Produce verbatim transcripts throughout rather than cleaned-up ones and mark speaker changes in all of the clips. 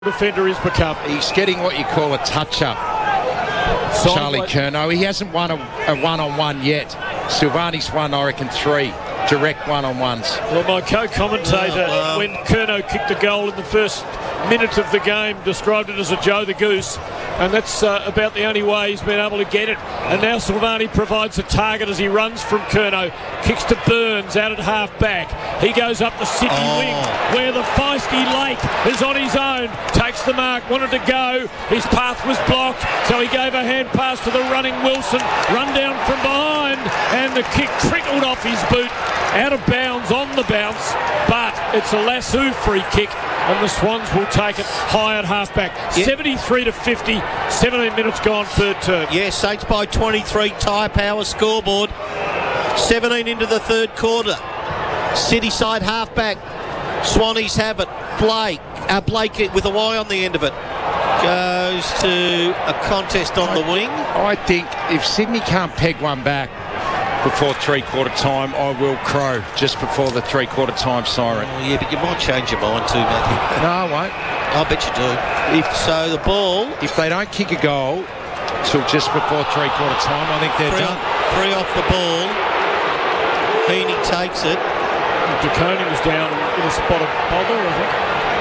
Speaker 1: defender he's become.
Speaker 2: He's getting what you call a touch-up, Charlie Curnow. He hasn't won a, a one-on-one yet. Silvani's won, I reckon, three direct one-on-ones.
Speaker 1: Well, my co-commentator,
Speaker 3: Oh, wow.
Speaker 1: when Curnow kicked the goal in the first minute of the game, described it as a Joe the Goose, and that's uh, about the only way he's been able to get it. And now Silvani provides a target as he runs from Curnow, kicks to Burns out at half-back. He goes up the Sydney
Speaker 3: Oh.
Speaker 1: wing, where the feisty Lake is on his own, takes the mark, wanted to go, his path was blocked, so he gave a hand pass to the running Wilson, run down from behind, and the kick trickled off his boot, out of bounds on the bounce, but it's a Lassu free kick, and the Swans will take it high at half-back.
Speaker 3: Yep.
Speaker 1: seventy-three to fifty, seventeen minutes gone, third turn.
Speaker 3: Yeah, Saints by twenty-three, Tyre Power scoreboard. seventeen into the third quarter. City side half-back. Swannies have it. Blake, uh, Blake with a Y on the end of it. Goes to a contest on the wing.
Speaker 2: I think if Sydney can't peg one back before three-quarter time, I will crow just before the three-quarter time siren.
Speaker 3: Oh, yeah, but you might change your mind too, Matthew.
Speaker 2: No, I won't.
Speaker 3: I bet you do. If so, the ball.
Speaker 2: If they don't kick a goal till just before three-quarter time, I think they're
Speaker 3: Free,
Speaker 2: done.
Speaker 3: free off the ball. Heaney takes it.
Speaker 1: DeConing was down in a spot of bother, I think.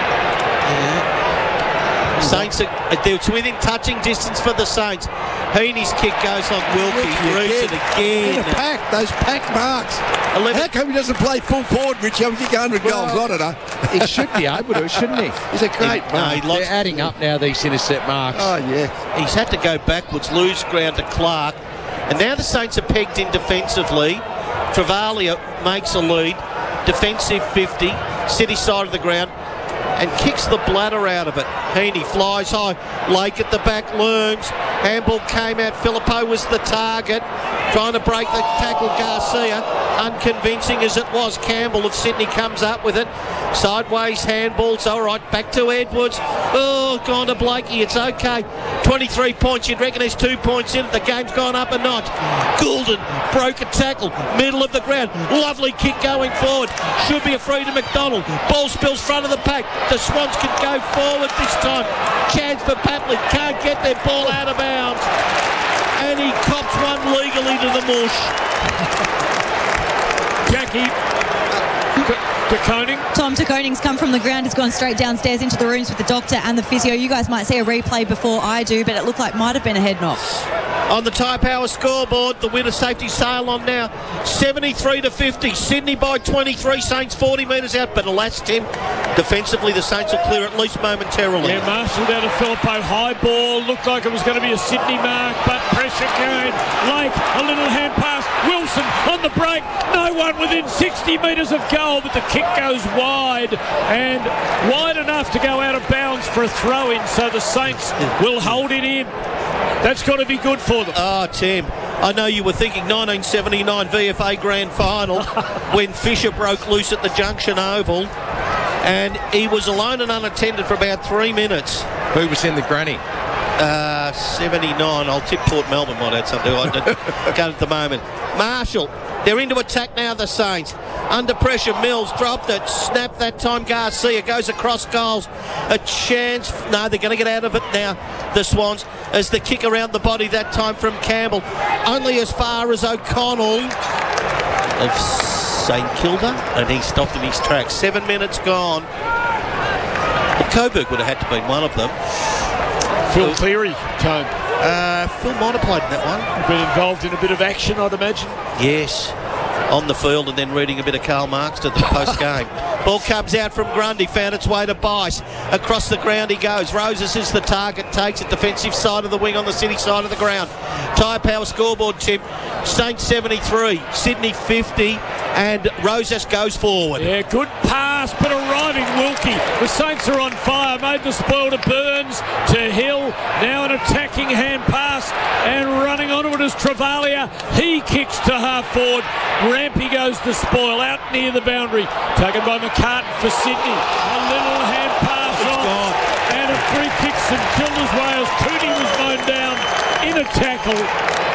Speaker 3: Saints, are, it's within touching distance for the Saints. Heaney's kick goes on Wilkie, roots it
Speaker 4: In a
Speaker 3: again.
Speaker 4: pack, those pack marks.
Speaker 3: eleven
Speaker 4: How come he doesn't play full forward, Richie? I'm kick one hundred goals. I don't know.
Speaker 2: He should be able to, shouldn't he?
Speaker 4: He's a great
Speaker 3: No,
Speaker 4: mark.
Speaker 3: he
Speaker 2: They're
Speaker 3: lost.
Speaker 2: adding up now, these intercept marks.
Speaker 4: Oh, yeah.
Speaker 3: He's had to go backwards, lose ground to Clark. And now the Saints are pegged in defensively. Travalia makes a lead. Defensive fifty. City side of the ground. And kicks the bladder out of it. Heaney flies high. Lake at the back looms. Handball came out. Filippo was the target. Trying to break the tackle. Garcia. Unconvincing as it was. Campbell of Sydney comes up with it. Sideways handballs. All right. Back to Edwards. Oh, gone to Blakey. It's okay. twenty-three points. You'd reckon there's two points in it. The game's gone up a notch. Goulden broke a tackle. Middle of the ground. Lovely kick going forward. Should be a free to McDonald. Ball spills front of the pack. The Swans can go forward this time. Chance for Papley. Can't get their ball out of bounds. And he cops one legally to the mush.
Speaker 1: Jackie, DeConing.
Speaker 5: Tom DeConing's come from the ground, has gone straight downstairs into the rooms with the doctor and the physio. You guys might see a replay before I do, but it looked like might have been a head knock.
Speaker 3: On the Tyre Power scoreboard, the winner safety sail on now. seventy-three to fifty. Sydney by twenty-three. Saints forty metres out, but alas, Tim, defensively the Saints will clear at least momentarily.
Speaker 1: Yeah, Marshall down to Filippo. High ball. Looked like it was going to be a Sydney mark, but pressure came. Lake, a little hand pass. Wilson on the break. No one within sixty metres of goal, but the kick goes wide, and wide enough to go out of bounds for a throw-in, so the Saints will hold it in. That's got to be good for them.
Speaker 3: Oh, Tim, I know you were thinking nineteen seventy-nine V F A Grand Final when Fisher broke loose at the Junction Oval, and he was alone and unattended for about three minutes.
Speaker 2: Who was in the granny?
Speaker 3: Uh, seventy-nine. I'll tip Port Melbourne might add something. I don't got at the moment. Marshall, they're into attack now, the Saints. Under pressure, Mills dropped it. Snapped that time. Garcia goes across goals. A chance. No, they're going to get out of it now, the Swans, as the kick around the body that time from Campbell. Only as far as O'Connell of St Kilda, and he stopped in his tracks. Seven minutes gone. Well, Coburg would have had to be one of them.
Speaker 1: Phil Cleary, Tone,
Speaker 3: Uh, Phil might have played in that one.
Speaker 1: been involved in a bit of action, I'd imagine.
Speaker 3: Yes, on the field and then reading a bit of Karl Marx to the post-game. Ball comes out from Grundy, found its way to Bice. Across the ground he goes. Roses is the target, takes it. Defensive side of the wing on the City side of the ground. Tyre Power scoreboard tip. Saints seventy-three, Sydney fifty, and Roses goes forward.
Speaker 1: Yeah, good pass, but arriving Wilkie. The Saints are on fire. Made the spoil to Burns, to Hill. Now an attacking hand pass, and running onto it is Travalia. He kicks to half forward. Rampy goes the spoil out near the boundary. Taken by McCartan for Sydney. A little hand pass
Speaker 3: It's
Speaker 1: off.
Speaker 3: gone.
Speaker 1: And a free kick, St Kilda's way as Cooney was mown down in a tackle.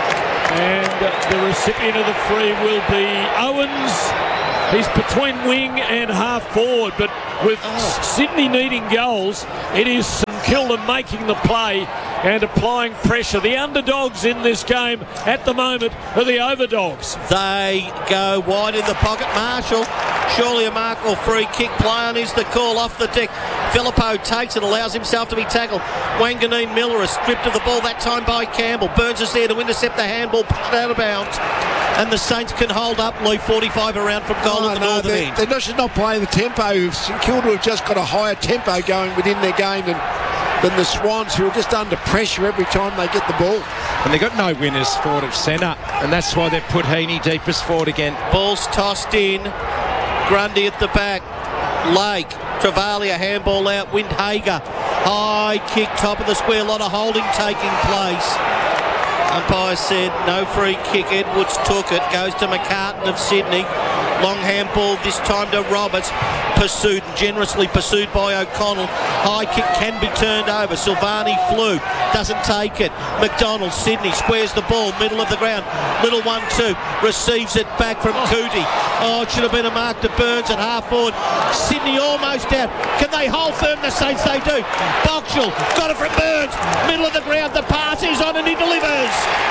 Speaker 1: And the recipient of the free will be Owens. He's between wing and half forward, but with oh. Sydney needing goals, it is St Kilda making the play and applying pressure. The underdogs in this game at the moment are the overdogs.
Speaker 3: They go wide in the pocket. Marshall, surely a mark or free kick play on is the call off the deck. Filippo takes it, allows himself to be tackled. Wanganeen Miller is stripped of the ball, that time by Campbell. Burns is there to intercept the handball, pushed out of bounds. And the Saints can hold up, leave forty-five around from goal
Speaker 4: oh,
Speaker 3: at the
Speaker 4: no,
Speaker 3: northern
Speaker 4: they're,
Speaker 3: end.
Speaker 4: They're just not playing the tempo. St Kilda have just got a higher tempo going within their game than, than the Swans, who are just under pressure every time they get the ball.
Speaker 2: And they've got no winners forward of centre, and that's why they've put Heaney deepest forward again.
Speaker 3: Ball's tossed in. Grundy at the back. Lake. Travalia handball out. Windhager. High kick, top of the square. A lot of holding taking place. Umpire said no free kick. Edwards took it. Goes to McCartan of Sydney. Long handball this time to Roberts. Pursued, generously pursued by O'Connell. High kick can be turned over. Silvani flew. Doesn't take it. McDonald, Sydney squares the ball. Middle of the ground. Little one two. Receives it back from Cootie. Oh, it should have been a mark to Burns at half forward. Sydney almost out. Can they hold firm? The Saints, they do. Boxall got it from Burns. Middle of the ground. The pass is on and he delivers.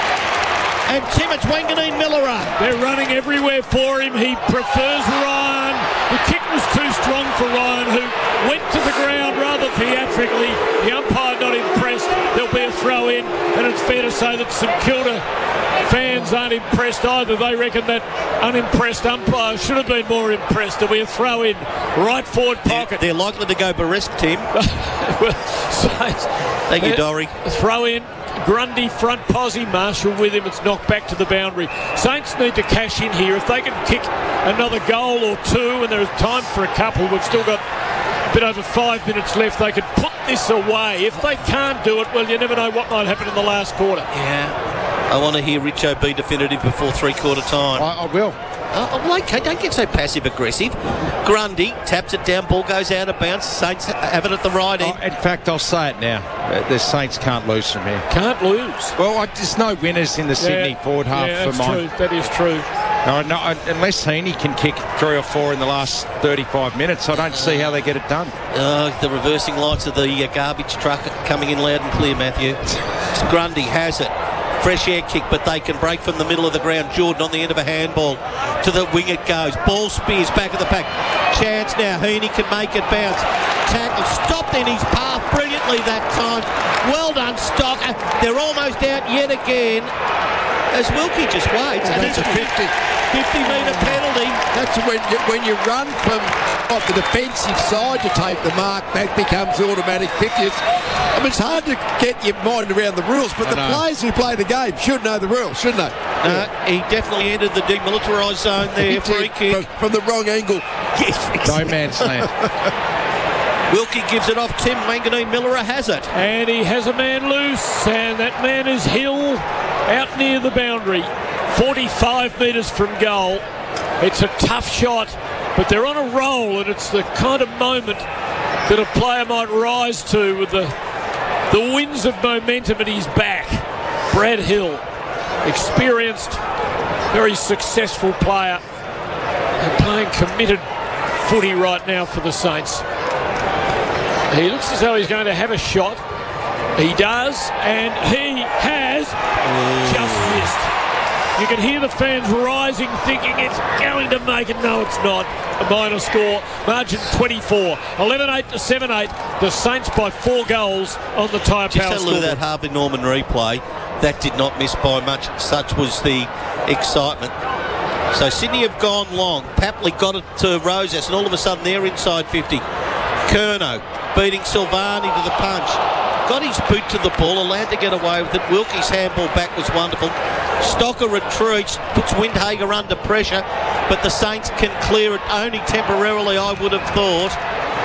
Speaker 3: And Timmins, Wanganeen Miller.
Speaker 1: They're running everywhere for him. He prefers Ryan. The kick was too strong for Ryan, who went to the ground rather theatrically. The umpire not impressed. There'll be a throw in, and it's fair to say that St Kilda fans aren't impressed either. They reckon that unimpressed umpire should have been more impressed. There'll be a throw in, right forward pocket.
Speaker 3: They're, they're likely to go Baresk, Tim.
Speaker 1: well, Saints,
Speaker 3: Thank you, Dory.
Speaker 1: Throw in. Grundy front posse, Marshall with him. It's knocked back to the boundary. Saints need to cash in here. If they can kick another goal or two, and there's time for a couple, we've still got a bit over five minutes left, they could put this away. If they can't do it, well, you never know what might happen in the last quarter.
Speaker 3: Yeah. I want to hear Richo be definitive before three-quarter time.
Speaker 2: I, I will.
Speaker 3: Oh, well, okay, don't get so passive-aggressive. Grundy taps it down, ball goes out of bounds. Saints have it at the right end.
Speaker 2: Oh, in fact, I'll say it now. The Saints can't lose from here.
Speaker 1: Can't lose.
Speaker 2: Well, I, there's no winners in the Sydney
Speaker 1: yeah,
Speaker 2: forward half
Speaker 1: yeah,
Speaker 2: for
Speaker 1: that's
Speaker 2: mine.
Speaker 1: True. That is true.
Speaker 2: No, no, unless Heaney can kick three or four in the last thirty-five minutes, I don't see how they get it done.
Speaker 3: Uh, the reversing lights of the uh, garbage truck coming in loud and clear, Matthew. Grundy has it. Fresh air kick, but they can break from the middle of the ground. Jordan on the end of a handball. To the wing it goes. Ball spears back of the pack. Chance now. Heaney can make it bounce. Tackle stopped in his path brilliantly that time. Well done, Stocker. They're almost out yet again. As Wilkie just waits.
Speaker 4: Oh, that's a fifty.
Speaker 3: fifty metre penalty.
Speaker 4: That's when you, when you run from off the defensive side to take the mark, that becomes automatic fifty. It's, I mean, it's hard to get your mind around the rules, but
Speaker 2: I
Speaker 4: the
Speaker 2: know.
Speaker 4: players who play the game should know the rules, shouldn't they?
Speaker 3: Uh, he definitely entered the demilitarised zone there. Free kick.
Speaker 4: From, from the wrong angle.
Speaker 3: Yes,
Speaker 2: No man's land.
Speaker 3: Wilkie gives it off. Tim Wanganeen Miller has it.
Speaker 1: And he has a man loose, and that man is Hill out near the boundary. forty-five metres from goal. It's a tough shot, but they're on a roll, and it's the kind of moment that a player might rise to with the, the winds of momentum at his back. Brad Hill, experienced, very successful player, and playing committed footy right now for the Saints. He looks as though he's going to have a shot. He does, and he has just missed. You can hear the fans rising, thinking it's going to make it. No, it's not. A minor score. Margin twenty-four. eleven eight to seven eight. The Saints by four goals on the Tyre
Speaker 3: Just
Speaker 1: Power
Speaker 3: had a look at that
Speaker 1: scoreboard.
Speaker 3: Harvey Norman replay. That did not miss by much. Such was the excitement. So Sydney have gone long. Papley got it to Rosas, and all of a sudden they're inside fifty. Curnow beating Silvani to the punch. Got his boot to the ball, allowed to get away with it. Wilkie's handball back was wonderful. Stocker retreats, puts Windhager under pressure, but the Saints can clear it only temporarily, I would have thought.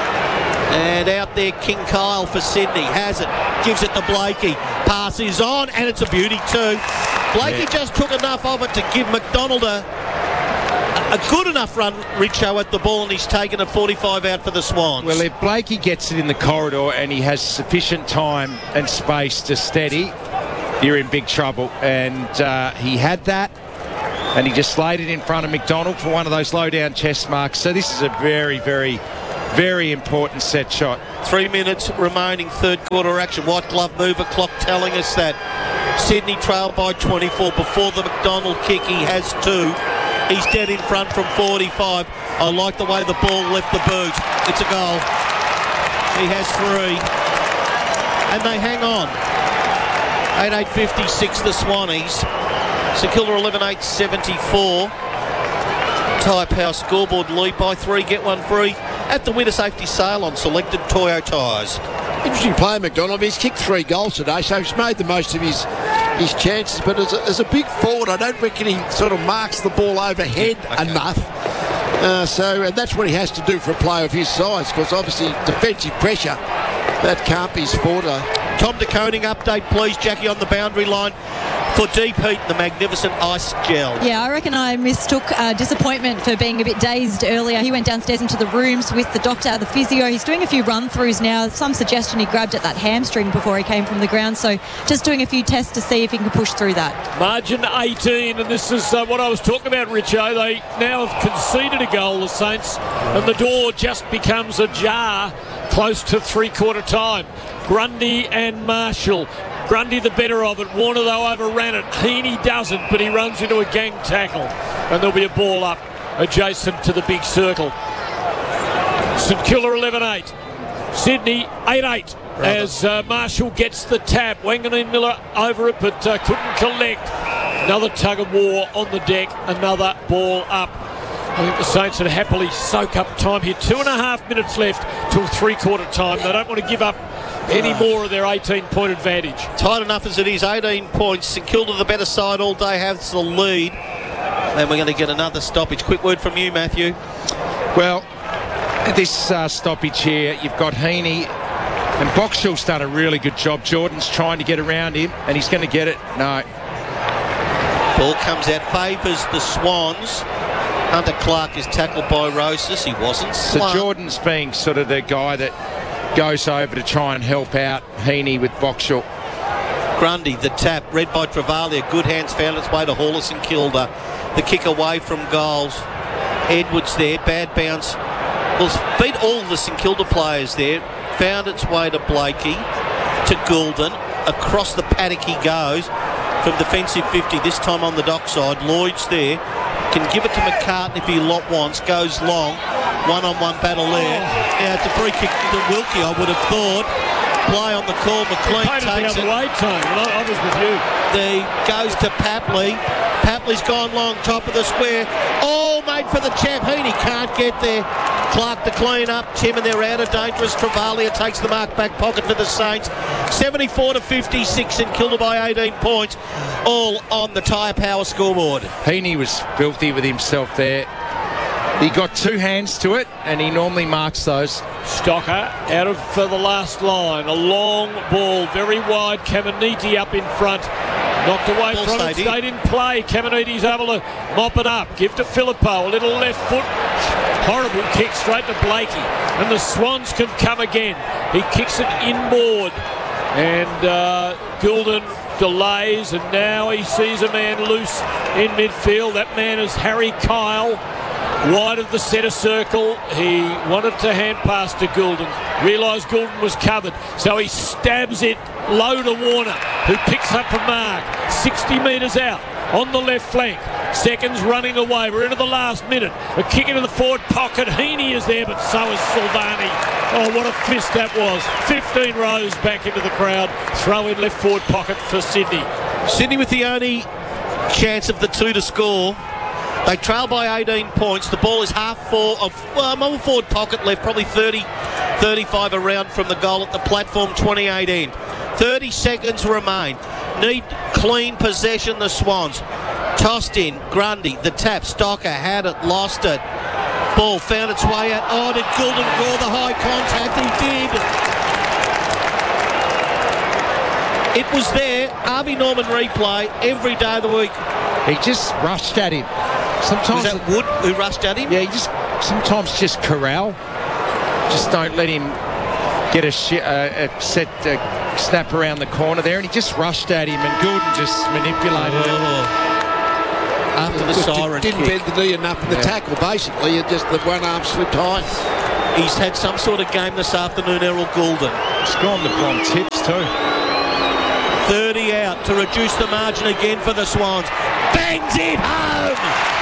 Speaker 3: And out there, King Kyle for Sydney has it, gives it to Blakey. Pass is on, and it's a beauty too. Blakey yeah. just took enough of it to give McDonald a, a good enough run, Richo, at the ball, and he's taken a forty-five out for the Swans.
Speaker 2: Well, if Blakey gets it in the corridor and he has sufficient time and space to steady, you're in big trouble. And uh, he had that, and he just laid it in front of McDonald for one of those low-down chest marks. So this is a very, very, very important set shot.
Speaker 3: Three minutes remaining, third quarter action. White glove mover clock telling us that Sydney trail by twenty-four. Before the McDonald kick, he has two. He's dead in front from forty-five. I like the way the ball left the boot. It's a goal. He has three. And they hang on. eight eight fifty-six the Swannies. St Kilda eleven eight seventy-four. Tyre Power scoreboard lead by three. Get one free at the winter safety sale on selected Toyo tyres.
Speaker 4: Interesting player, McDonald. He's kicked three goals today, so he's made the most of his his chances. But as a, as a big forward, I don't reckon he sort of marks the ball overhead
Speaker 3: Okay.
Speaker 4: enough. Uh, so and that's what he has to do for a player of his size, because obviously defensive pressure, that can't be his forte.
Speaker 3: Tom De Koning update, please, Jackie, on the boundary line for Deep Heat, the magnificent ice gel.
Speaker 5: Yeah, I reckon I mistook uh, disappointment for being a bit dazed earlier. He went downstairs into the rooms with the doctor, the physio. He's doing a few run-throughs now. Some suggestion he grabbed at that hamstring before he came from the ground. So just doing a few tests to see if he can push through that.
Speaker 1: Margin eighteen, and this is uh, what I was talking about, Richo. They now have conceded a goal, the Saints, and the door just becomes ajar close to three-quarter time. Grundy and Marshall. Grundy the better of it. Warner, though, overran it. Heaney doesn't, but he runs into a gang tackle. And there'll be a ball up adjacent to the big circle. St Kilda eleven eight. Sydney eight eight. As uh, Marshall gets the tap. Wanganeen Miller over it, but uh, couldn't collect. Another tug of war on the deck. Another ball up. I think the Saints would happily soak up time here. Two and a half minutes left till three-quarter time. They don't want to give up any more of their eighteen-point advantage.
Speaker 3: Tight enough as it is, eighteen points. St Kilda, the better side all day, has the lead. And we're going to get another stoppage. Quick word from you, Matthew.
Speaker 2: Well, this uh, stoppage here, you've got Heaney, and Boxall's done a really good job. Jordan's trying to get around him, and he's going to get it. No.
Speaker 3: Ball comes out, favours the Swans. Hunter Clark is tackled by Rosas. He wasn't
Speaker 2: So
Speaker 3: slow.
Speaker 2: Jordan's being sort of the guy that goes over to try and help out Heaney with Boxall.
Speaker 3: Grundy, the tap, read by Travalia. Good hands found its way to Hawless and Kilda. The kick away from goals. Edwards there, bad bounce. Well, beat all the St Kilda players there. Found its way to Blakey, to Goulden. Across the paddock he goes from defensive fifty, this time on the dockside. Lloyd's there. Can give it to McCartan if he lot wants. Goes long. One-on-one battle there. Now it's a free kick to Wilkie, I would have thought. Play on the call. McLean
Speaker 1: Painted
Speaker 3: takes
Speaker 1: the
Speaker 3: it.
Speaker 1: other way, Tony. Well, I was with you.
Speaker 3: The goes to Papley. Papley's gone long, top of the square. All made for the champ. Heaney can't get there. Clark to clean up. Tim and they're out of dangerous. Travalia takes the mark back pocket for the Saints. seventy-four to fifty-six and Kilda by eighteen points. All on the Tyre Power scoreboard.
Speaker 2: Heaney was filthy with himself there. He got two hands to it, and he normally marks those.
Speaker 1: Stocker out of uh, the last line. A long ball, very wide. Caminiti up in front. Knocked away
Speaker 3: Ball
Speaker 1: from it,
Speaker 3: stayed in.
Speaker 1: stayed in play. Caminiti's able to mop it up. Give to Filippo. A little left foot. Horrible kick straight to Blakey. And the Swans can come again. He kicks it inboard. And uh, Goulden delays, and now he sees a man loose in midfield. That man is Harry Kyle. Wide of the centre circle. He wanted to hand pass to Goulden. Realised Goulden was covered. So he stabs it low to Warner, who picks up a mark. sixty metres out on the left flank. Seconds running away. We're into the last minute. A kick into the forward pocket. Heaney is there, but so is Silvani. Oh, what a fist that was. fifteen rows back into the crowd. Throw in left forward pocket for Sydney.
Speaker 3: Sydney with the only chance of the two to score. They trail by eighteen points. The ball is half full of, well, more forward pocket left, probably thirty, thirty-five around from the goal at the platform, twenty-eight end. thirty seconds remain. Need clean possession, the Swans. Tossed in, Grundy, the tap, Stocker had it, lost it. Ball found its way out. Oh, did Goulden draw the high contact? He did. It was there. Harvey Norman replay every day of the week.
Speaker 2: He just rushed at him. Sometimes
Speaker 3: Was that Wood who rushed at him?
Speaker 2: Yeah, you just sometimes just corral. Just don't let him get a, sh- uh, a set uh, snap around the corner there, and he just rushed at him, and Goulden just manipulated it.
Speaker 3: After the
Speaker 4: Just
Speaker 3: siren
Speaker 4: didn't
Speaker 3: kick.
Speaker 4: bend the knee enough in the
Speaker 2: Yeah.
Speaker 4: tackle, basically, and just the one arm slipped high.
Speaker 3: He's had some sort of game this afternoon, Errol Goulden.
Speaker 2: He's gone the wrong tips too.
Speaker 3: thirty out to reduce the margin again for the Swans. Bangs it home!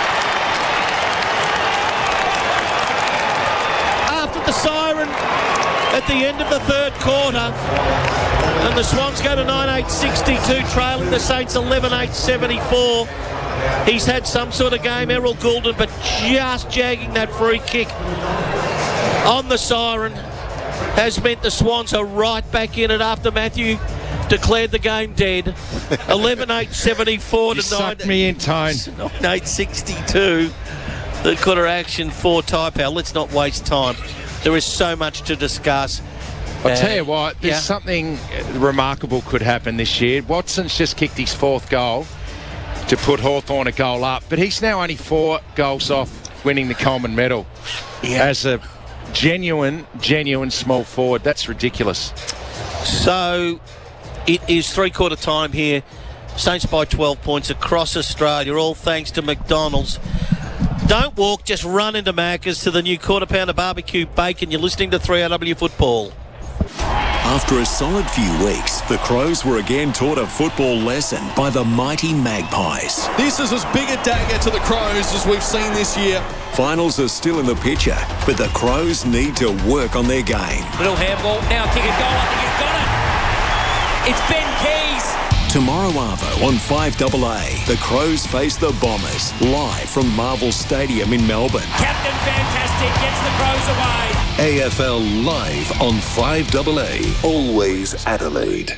Speaker 3: After the siren at the end of the third quarter, and the Swans go to nine eight sixty-two, trailing the Saints eleven eight seventy-four. He's had some sort of game, Errol Goulden, but just jagging that free kick on the siren has meant the Swans are right back in it after Matthew declared the game dead. eleven eight seventy-four
Speaker 2: You
Speaker 3: to
Speaker 2: sucked me in, Tone.
Speaker 3: nine eight sixty-two. Third quarter action for Taipei. Let's not waste time. There is so much to discuss.
Speaker 2: I'll
Speaker 3: Uh,
Speaker 2: tell you what, there's
Speaker 3: yeah.
Speaker 2: something remarkable could happen this year. Watson's just kicked his fourth goal to put Hawthorn a goal up, but he's now only four goals off winning the Coleman medal.
Speaker 3: Yeah.
Speaker 2: As a genuine, genuine small forward. That's ridiculous.
Speaker 3: So it is three-quarter time here. Saints by twelve points across Australia, all thanks to McDonald's. Don't walk, just run into Macca's to the new quarter pounder barbecue bacon. You're listening to three R W Football.
Speaker 6: After a solid few weeks, the Crows were again taught a football lesson by the mighty Magpies.
Speaker 7: This is as big a dagger to the Crows as we've seen this year.
Speaker 6: Finals are still in the picture, but the Crows need to work on their game.
Speaker 8: Little handball, now kick a goal, I think he's got it. It's Ben Keys.
Speaker 6: Tomorrow Arvo on five A A, the Crows face the Bombers, live from Marvel Stadium in Melbourne.
Speaker 8: Captain Fantastic gets the Crows away.
Speaker 9: A F L live on five A A, always Adelaide.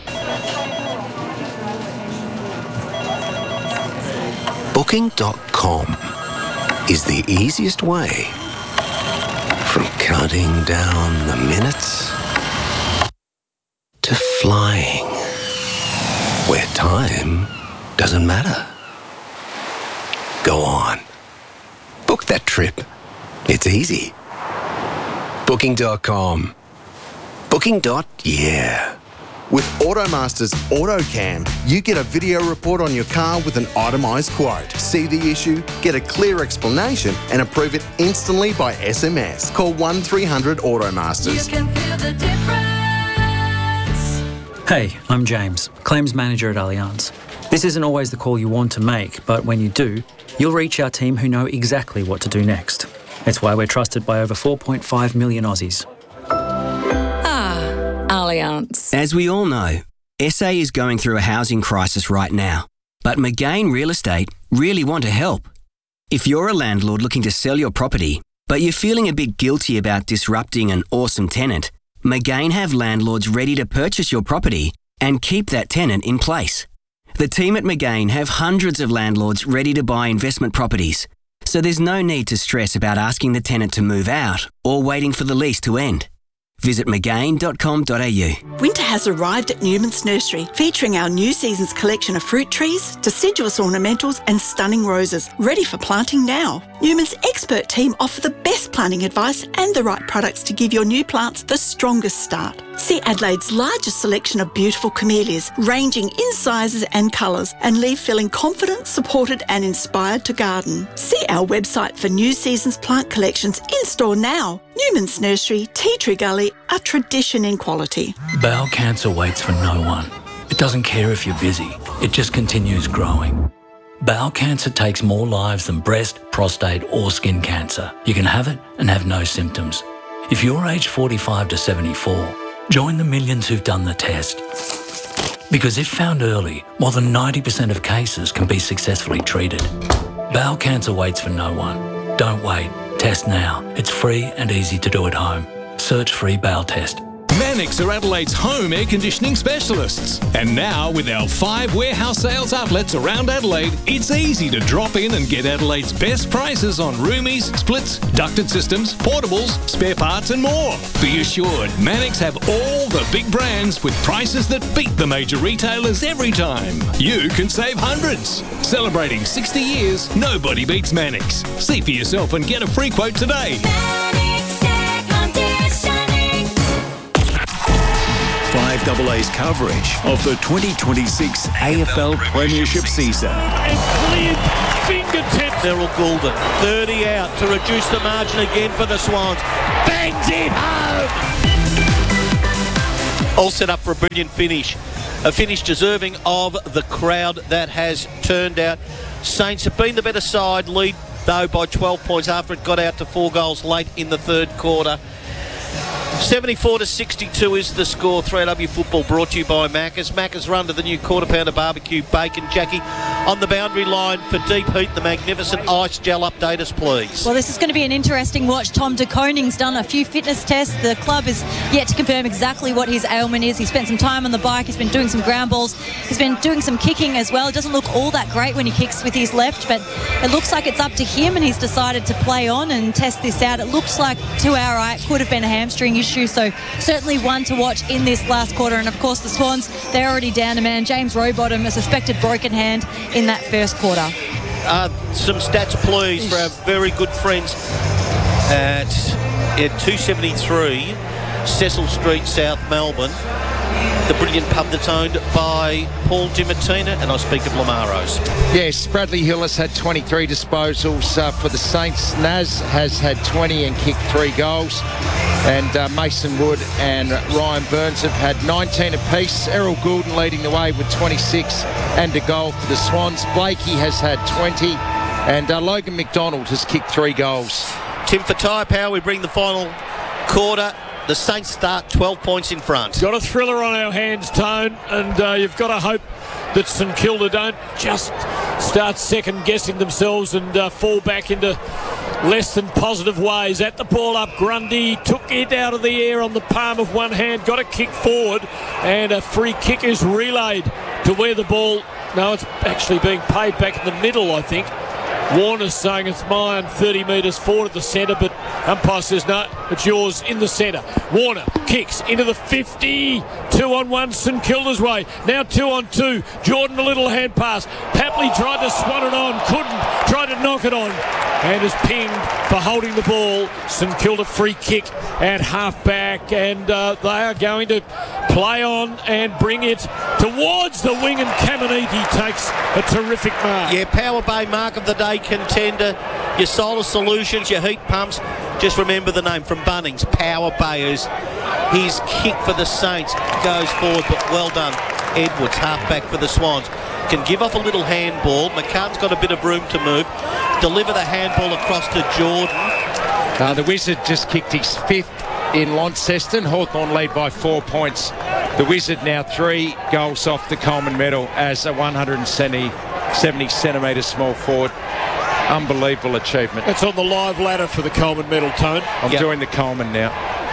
Speaker 9: Booking dot com is the easiest way from counting down the minutes to flying, where time doesn't matter. Go on. Book that trip. It's easy. Booking dot com. Booking. Yeah.
Speaker 10: With AutoMaster's AutoCam, you get a video report on your car with an itemised quote. See the issue, get a clear explanation, and approve it instantly by S M S. Call one three hundred AutoMasters.
Speaker 11: You can feel the difference.
Speaker 12: Hey, I'm James, Claims Manager at Allianz. This isn't always the call you want to make, but when you do, you'll reach our team who know exactly what to do next. It's why we're trusted by over four point five million Aussies.
Speaker 11: Allianz.
Speaker 13: As we all know, S A is going through a housing crisis right now, but McGain Real Estate really want to help. If you're a landlord looking to sell your property, but you're feeling a bit guilty about disrupting an awesome tenant, McGain have landlords ready to purchase your property and keep that tenant in place. The team at McGain have hundreds of landlords ready to buy investment properties, so there's no need to stress about asking the tenant to move out or waiting for the lease to end. Visit mcgain dot com dot a u.
Speaker 14: Winter has arrived at Newman's Nursery, featuring our new season's collection of fruit trees, deciduous ornamentals and stunning roses, ready for planting now. Newman's expert team offer the best planting advice and the right products to give your new plants the strongest start. See Adelaide's largest selection of beautiful camellias, ranging in sizes and colours, and leave feeling confident, supported and inspired to garden. See our website for new season's plant collections in store now. Newman's Nursery, Tea Tree Gully, a tradition in quality.
Speaker 15: Bowel cancer waits for no one. It doesn't care if you're busy. It just continues growing. Bowel cancer takes more lives than breast, prostate or skin cancer. You can have it and have no symptoms. If you're aged forty-five to seventy-four, join the millions who've done the test. Because if found early, more than ninety percent of cases can be successfully treated. Bowel cancer waits for no one. Don't wait. Test now. It's free and easy to do at home. Search free bowel test.
Speaker 16: Mannix are Adelaide's home air conditioning specialists. And now, with our five warehouse sales outlets around Adelaide, it's easy to drop in and get Adelaide's best prices on roomies, splits, ducted systems, portables, spare parts and more. Be assured, Mannix have all the big brands with prices that beat the major retailers every time. You can save hundreds. Celebrating sixty years, nobody beats Mannix. See for yourself and get a free quote today.
Speaker 6: five A A's coverage of the twenty twenty-six A F L Premiership season.
Speaker 1: And cleared fingertips.
Speaker 3: Errol Goulden, thirty out to reduce the margin again for the Swans. Bangs it home! All set up for a brilliant finish. A finish deserving of the crowd that has turned out. Saints have been the better side, lead though by twelve points after it got out to four goals late in the third quarter. seventy-four to sixty-two is the score. three W Football brought to you by Macca's. Macca's run to the new quarter pounder barbecue bacon. Jackie, on the boundary line for deep heat, the magnificent ice gel. Update us, please.
Speaker 5: Well, this is going to be an interesting watch. Tom de Koning's done a few fitness tests. The club is yet to confirm exactly what his ailment is. He spent some time on the bike. He's been doing some ground balls. He's been doing some kicking as well. It doesn't look all that great when he kicks with his left, but it looks like it's up to him, and he's decided to play on and test this out. It looks like to our eye it could have been a hamstring issue, so certainly one to watch in this last quarter. And of course the Swans, they're already down a man. James Rowbottom, a suspected broken hand in that first quarter.
Speaker 3: Uh, some stats please for our very good friends at, at two seventy-three Cecil Street, South Melbourne, the brilliant pub that's owned by Paul DiMartina, and I speak of Lamaro's.
Speaker 2: Yes, Bradley Hillis had twenty-three disposals uh, for the Saints. Naz has had twenty and kicked three goals. And uh, Mason Wood and Ryan Burns have had nineteen apiece. Errol Goulden leading the way with twenty-six and a goal for the Swans. Blakey has had twenty, and uh, Logan McDonald has kicked three goals.
Speaker 3: Tim, for Tyre Power, we bring the final quarter. The Saints start twelve points in front.
Speaker 1: Got a thriller on our hands, Tone, and uh, you've got to hope that St Kilda don't just start second-guessing themselves and uh, fall back into less than positive ways. At the ball up, Grundy took it out of the air on the palm of one hand, got a kick forward, and a free kick is relayed to where the ball... No, it's actually being paid back in the middle, I think. Warner's saying it's mine, thirty metres forward at the centre, but umpire says no, it's yours in the centre. Warner kicks into the fifty, two on one, St Kilda's way. Now two on two, Jordan a little hand pass. Papley tried to swan it on, couldn't, tried to knock it on, and is pinged for holding the ball. St Kilda free kick at half back, and uh, they are going to play on and bring it towards the wing, and Caminiti takes a terrific mark.
Speaker 3: Yeah, Power Bay mark of the day contender. Your solar solutions, your heat pumps, just remember the name from Bunnings, Power Bayers. His kick for the Saints goes forward, but well done. Edwards, halfback for the Swans, can give off a little handball. McCartan's got a bit of room to move. Deliver the handball across to Jordan.
Speaker 2: Uh, the Wizard just kicked his fifth in Launceston. Hawthorn lead by four points. The Wizard now three goals off the Coleman medal as a one hundred seventy centimetre small forward. Unbelievable achievement.
Speaker 1: It's on the live ladder for the Coleman medal, Tone.
Speaker 2: I'm
Speaker 3: Yep.
Speaker 2: doing the Coleman now.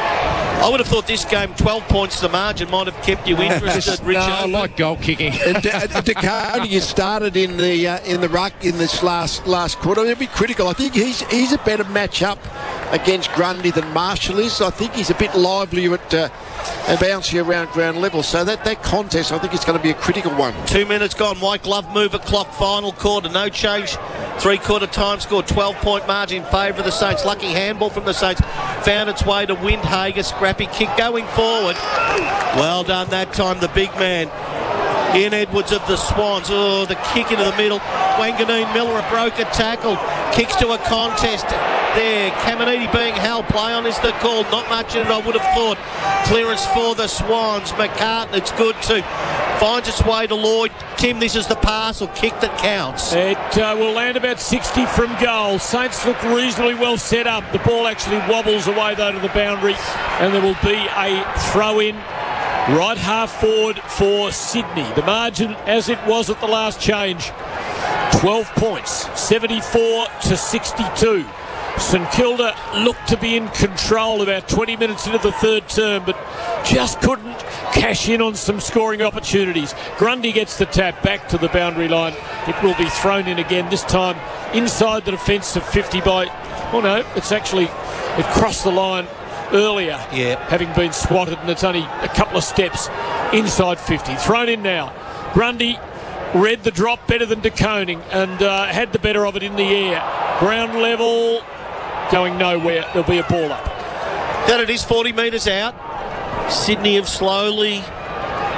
Speaker 3: I would have thought this game, twelve points to the margin, might have kept you interested,
Speaker 2: No,
Speaker 3: Richard.
Speaker 2: I like goal kicking.
Speaker 4: And De Koning has started in the uh, in the ruck in this last last quarter. He'll be critical. I think he's he's a better match-up against Grundy than Marshall is. I think he's a bit livelier at uh, and bouncy around ground level. So that, that contest, I think it's going to be a critical one.
Speaker 3: Two minutes gone. White glove mover clock. Final quarter. No change. Three-quarter time score. twelve-point margin in favour of the Saints. Lucky handball from the Saints. Found its way to Windhager. Scrappy kick going forward. Well done that time, the big man. Ian Edwards of the Swans. Oh, the kick into the middle. Wanganeen Miller, a broken tackle. Kicks to a contest there. Caminiti being held. Play on is the call. Not much in it, I would have thought. Clearance for the Swans. McCartan, it's good too. Finds its way to Lloyd. Tim, this is the pass or kick that counts.
Speaker 1: It uh, will land about sixty from goal. Saints look reasonably well set up. The ball actually wobbles away though to the boundary, and there will be a throw in right half forward for Sydney. The margin as it was at the last change, twelve points, seventy-four to sixty-two. St Kilda looked to be in control about twenty minutes into the third term, but just couldn't cash in on some scoring opportunities. Grundy gets the tap back to the boundary line. It will be thrown in again, this time inside the defence of fifty by... Oh no, it's actually... It crossed the line earlier,
Speaker 3: yeah,
Speaker 1: having been swatted, and it's only a couple of steps inside fifty. Thrown in now. Grundy read the drop better than de Koning and uh, had the better of it in the air. Ground level... Going nowhere. There'll be a ball up.
Speaker 3: That it is forty metres out. Sydney have slowly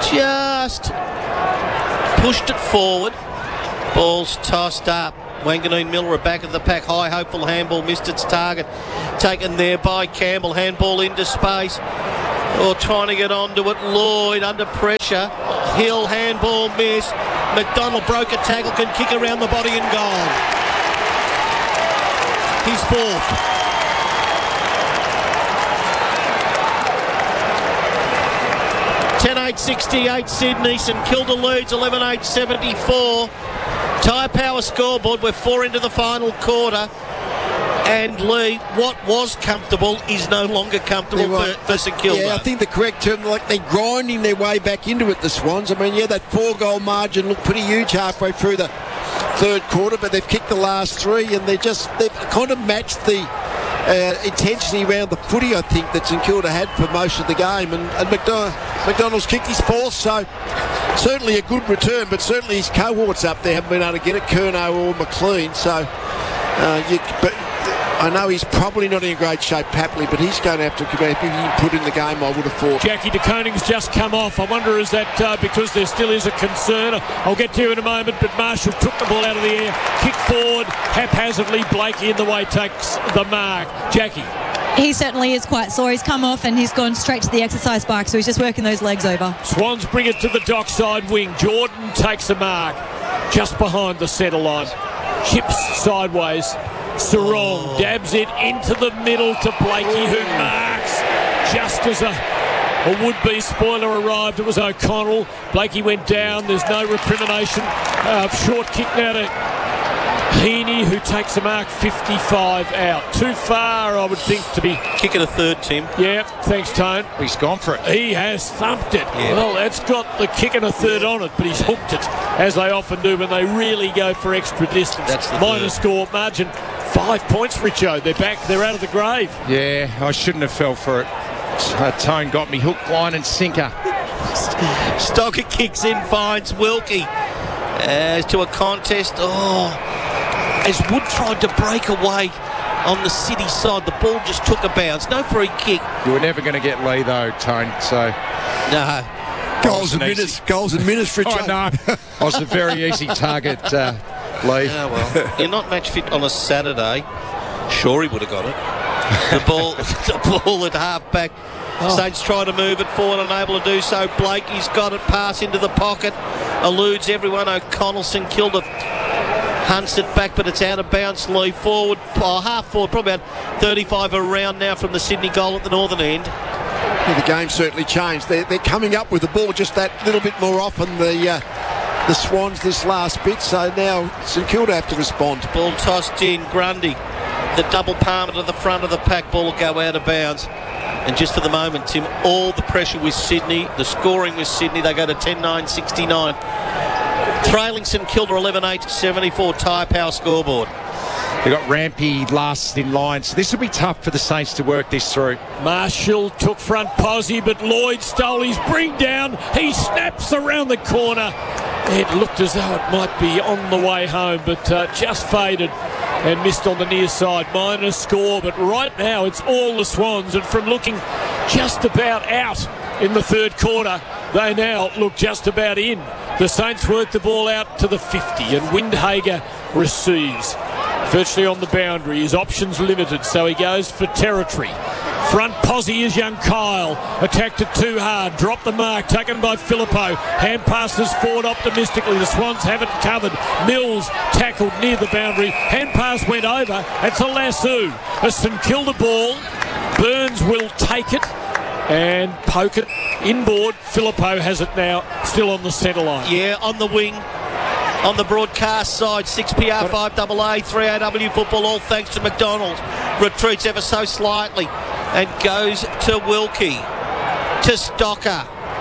Speaker 3: just pushed it forward. Ball's tossed up. Wanganeen Miller are back at the pack. High hopeful handball missed its target. Taken there by Campbell. Handball into space. Or trying to get onto it. Lloyd under pressure. Hill handball missed. McDonald broke a tackle, can kick around the body and goal. He's fourth. ten eight sixty-eight Sydney. St Kilda leads eleven eight seventy-four. Tyre Power scoreboard. We're four into the final quarter. And Lee, what was comfortable is no longer comfortable for, for St Kilda.
Speaker 4: Yeah, I think the correct term, like they're grinding their way back into it, the Swans. I mean, yeah, that four-goal margin looked pretty huge halfway through the third quarter, but they've kicked the last three, and they just they've kind of matched the uh, intensity around the footy, I think, that St Kilda had for most of the game. And, and McDonald, McDonald's kicked his fourth, so certainly a good return, but certainly his cohorts up there haven't been able to get it, Curnow or McLean. So, uh, you, but I know he's probably not in great shape, Papley, but he's going to have to come out. If he can put in the game, I would have thought.
Speaker 1: Jackie De Koning's just come off. I wonder, is that uh, because there still is a concern? I'll get to you in a moment, but Marshall took the ball out of the air, kicked forward, haphazardly. Blakey in the way takes the mark. Jackie.
Speaker 5: He certainly is quite sore. He's come off and he's gone straight to the exercise bike, so he's just working those legs over.
Speaker 1: Swans bring it to the dockside wing. Jordan takes a mark just behind the centre line. Chips sideways. Sarong oh. dabs it into the middle to Blakey, who marks just as a, a would-be spoiler arrived. It was O'Connell. Blakey went down. There's no recrimination. Uh, short kick now to Heaney, who takes a mark fifty-five out. Too far, I would think, to be...
Speaker 3: Kicking a third, Tim.
Speaker 1: Yeah, thanks, Tone.
Speaker 2: He's gone for it.
Speaker 1: He has thumped it.
Speaker 3: Yeah.
Speaker 1: Well, that's got the kick and a third on it, but he's hooked it, as they often do when they really go for extra distance.
Speaker 3: That's the
Speaker 1: Minor
Speaker 3: third.
Speaker 1: score margin. Five points, Richo. They're back. They're out of the grave.
Speaker 2: Yeah, I shouldn't have fell for it. Uh, Tone got me hook, line and sinker.
Speaker 3: Stocker kicks in, finds Wilkie. As to a contest. Oh, as Wood tried to break away on the City side, the ball just took a bounce. No free kick.
Speaker 2: You were never going to get Lee, though, Tone, so...
Speaker 3: No.
Speaker 4: Goals and minutes. Goals and minutes, Richard.
Speaker 2: Oh, no. I was a very easy target, uh, Lee.
Speaker 3: Oh, well. You're not match fit on a Saturday. Sure, he would have got it. The ball, the ball at half back. Oh. Saints try to move it forward, unable to do so. Blakey's got it, pass into the pocket, eludes everyone. O'Connell, St Kilda hunts it back, but it's out of bounds. Lee forward, oh, half forward, probably about thirty-five around now from the Sydney goal at the northern end.
Speaker 4: Yeah, the game certainly changed. They're, they're coming up with the ball just that little bit more often, the uh, the Swans, this last bit. So now St Kilda have to respond.
Speaker 3: Ball tossed in, Grundy. The double palmer to the front of the pack, ball will go out of bounds. And just for the moment, Tim, all the pressure with Sydney, the scoring with Sydney, they go to ten nine sixty-nine. Trailing St Kilda eleven eight seventy-four, Tyre Power scoreboard.
Speaker 2: They got Rampy last in line, so this will be tough for the Saints to work this through.
Speaker 1: Marshall took front posse, but Lloyd stole his bring down. He snaps around the corner. It looked as though it might be on the way home, but uh, just faded and missed on the near side. Minor score, but right now it's all the Swans, and from looking just about out in the third quarter, they now look just about in. The Saints work the ball out to the fifty, and Windhager receives. Virtually on the boundary. His options limited, so he goes for territory. Front posse is young Kyle. Attacked it too hard. Dropped the mark. Taken by Filippo. Hand passes forward optimistically. The Swans have it covered. Mills tackled near the boundary. Hand pass went over. It's a lasso. A St Kilda ball. Burns will take it and poke it inboard. Filippo has it now. Still on the centre line.
Speaker 3: Yeah, on the wing. On the broadcast side, six P R, five A A, three A W football, all thanks to McDonald. Retreats ever so slightly and goes to Wilkie, to Stocker.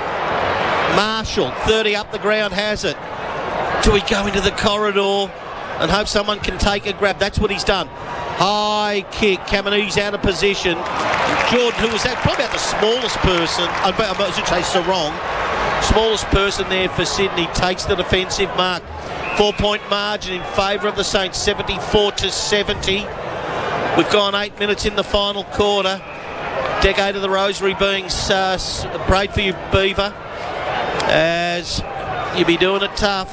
Speaker 3: Marshall, thirty up the ground, has it. Do we go into the corridor and hope someone can take a grab? That's what he's done. High kick, Caminiti's out of position. Jordan, who was that, probably about the smallest person, I should say Sarong, smallest person there for Sydney, takes the defensive mark. Four-point margin in favour of the Saints, seventy-four to seventy. We've gone eight minutes in the final quarter. Decade of the Rosary being uh, prayed for you, Beaver. as you be doing it tough.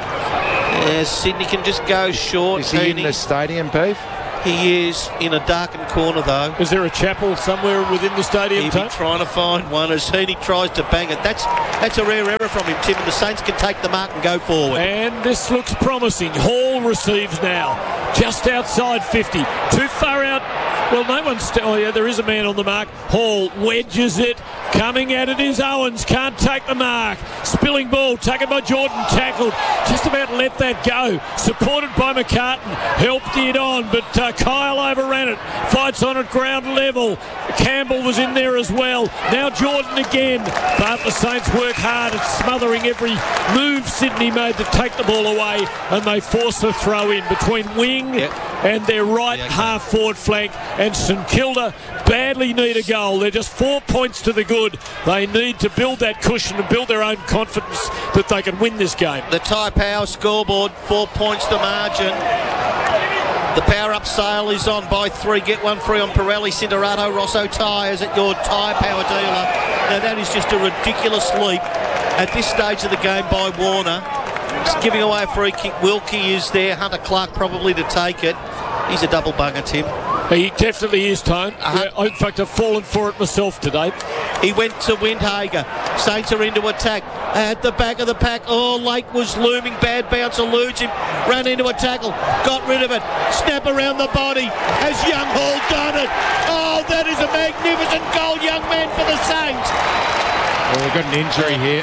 Speaker 3: As Sydney can just go short.
Speaker 2: Is he in the stadium, Beef?
Speaker 3: He is in a darkened corner, though.
Speaker 1: Is there a chapel somewhere within the stadium?
Speaker 3: He'll be trying to find one as Heaney tries to bang it. That's that's a rare error from him, Tim, and the Saints can take the mark and go forward.
Speaker 1: And this looks promising. Hall receives now, just outside fifty. Too far out. Well, no one's... St- oh, yeah, there is a man on the mark. Hall wedges it. Coming at it is Owens. Can't take the mark. Spilling ball taken by Jordan. Tackled. Just about let that go. Supported by McCartan. Helped it on, but uh, Kyle overran it. Fights on at ground level. Campbell was in there as well. Now Jordan again. But the Saints work hard at smothering every move Sydney made to take the ball away, and they force a throw in between wing
Speaker 3: yep.
Speaker 1: and their right
Speaker 3: yeah,
Speaker 1: half forward flank. And St Kilda badly need a goal. They're just four points to the good. They need to build that cushion and build their own confidence that they can win this game.
Speaker 3: The Tyre Power scoreboard, four points to margin. The power-up sale is on. Buy three, get one free on Pirelli, Cinderado, Rosso tyres at your Tyre Power dealer. Now that is just a ridiculous leap at this stage of the game by Warner. Just giving away a free kick. Wilkie is there. Hunter Clark probably to take it. He's a double bunger, Tim.
Speaker 1: He definitely is, Tone.
Speaker 3: Uh-huh.
Speaker 1: Yeah, in fact, I've fallen for it myself today.
Speaker 3: He went to Windhager. Saints are into attack. At the back of the pack. Oh, Lake was looming. Bad bounce eludes him. Ran into a tackle. Got rid of it. Snap around the body. Has Young Hall done it? Oh, that is a magnificent goal, young man, for the Saints.
Speaker 2: Well, we've got an injury here.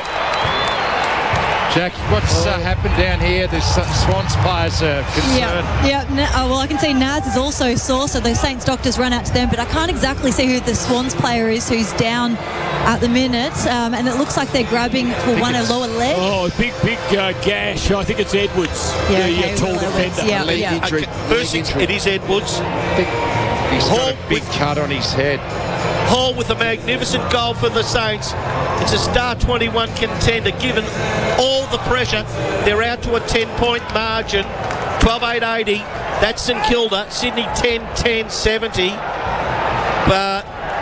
Speaker 2: Jack, what's uh, happened down here? The Swans players are concerned.
Speaker 5: Yeah, yeah. Uh, well, I can see Naz is also sore, so the Saints doctors run out to them, but I can't exactly see who the Swans player is who's down at the minute, um, and it looks like they're grabbing for one a lower leg.
Speaker 1: Oh, a big, big uh, gash. I think it's Edwards.
Speaker 5: Yeah,
Speaker 1: the
Speaker 5: okay,
Speaker 1: uh, tall
Speaker 5: Will
Speaker 1: defender.
Speaker 5: Edwards, yeah,
Speaker 4: leg
Speaker 5: yeah.
Speaker 4: injury.
Speaker 3: Okay, first,
Speaker 4: leg injury.
Speaker 3: it is Edwards.
Speaker 2: Big, he's
Speaker 3: Hall
Speaker 2: got a big
Speaker 3: with-
Speaker 2: cut on his head.
Speaker 3: Hall with a magnificent goal for the Saints. It's a star twenty-one contender. Given all the pressure, they're out to a ten-point margin. twelve eight eighty. That's St Kilda. Sydney ten ten seventy. But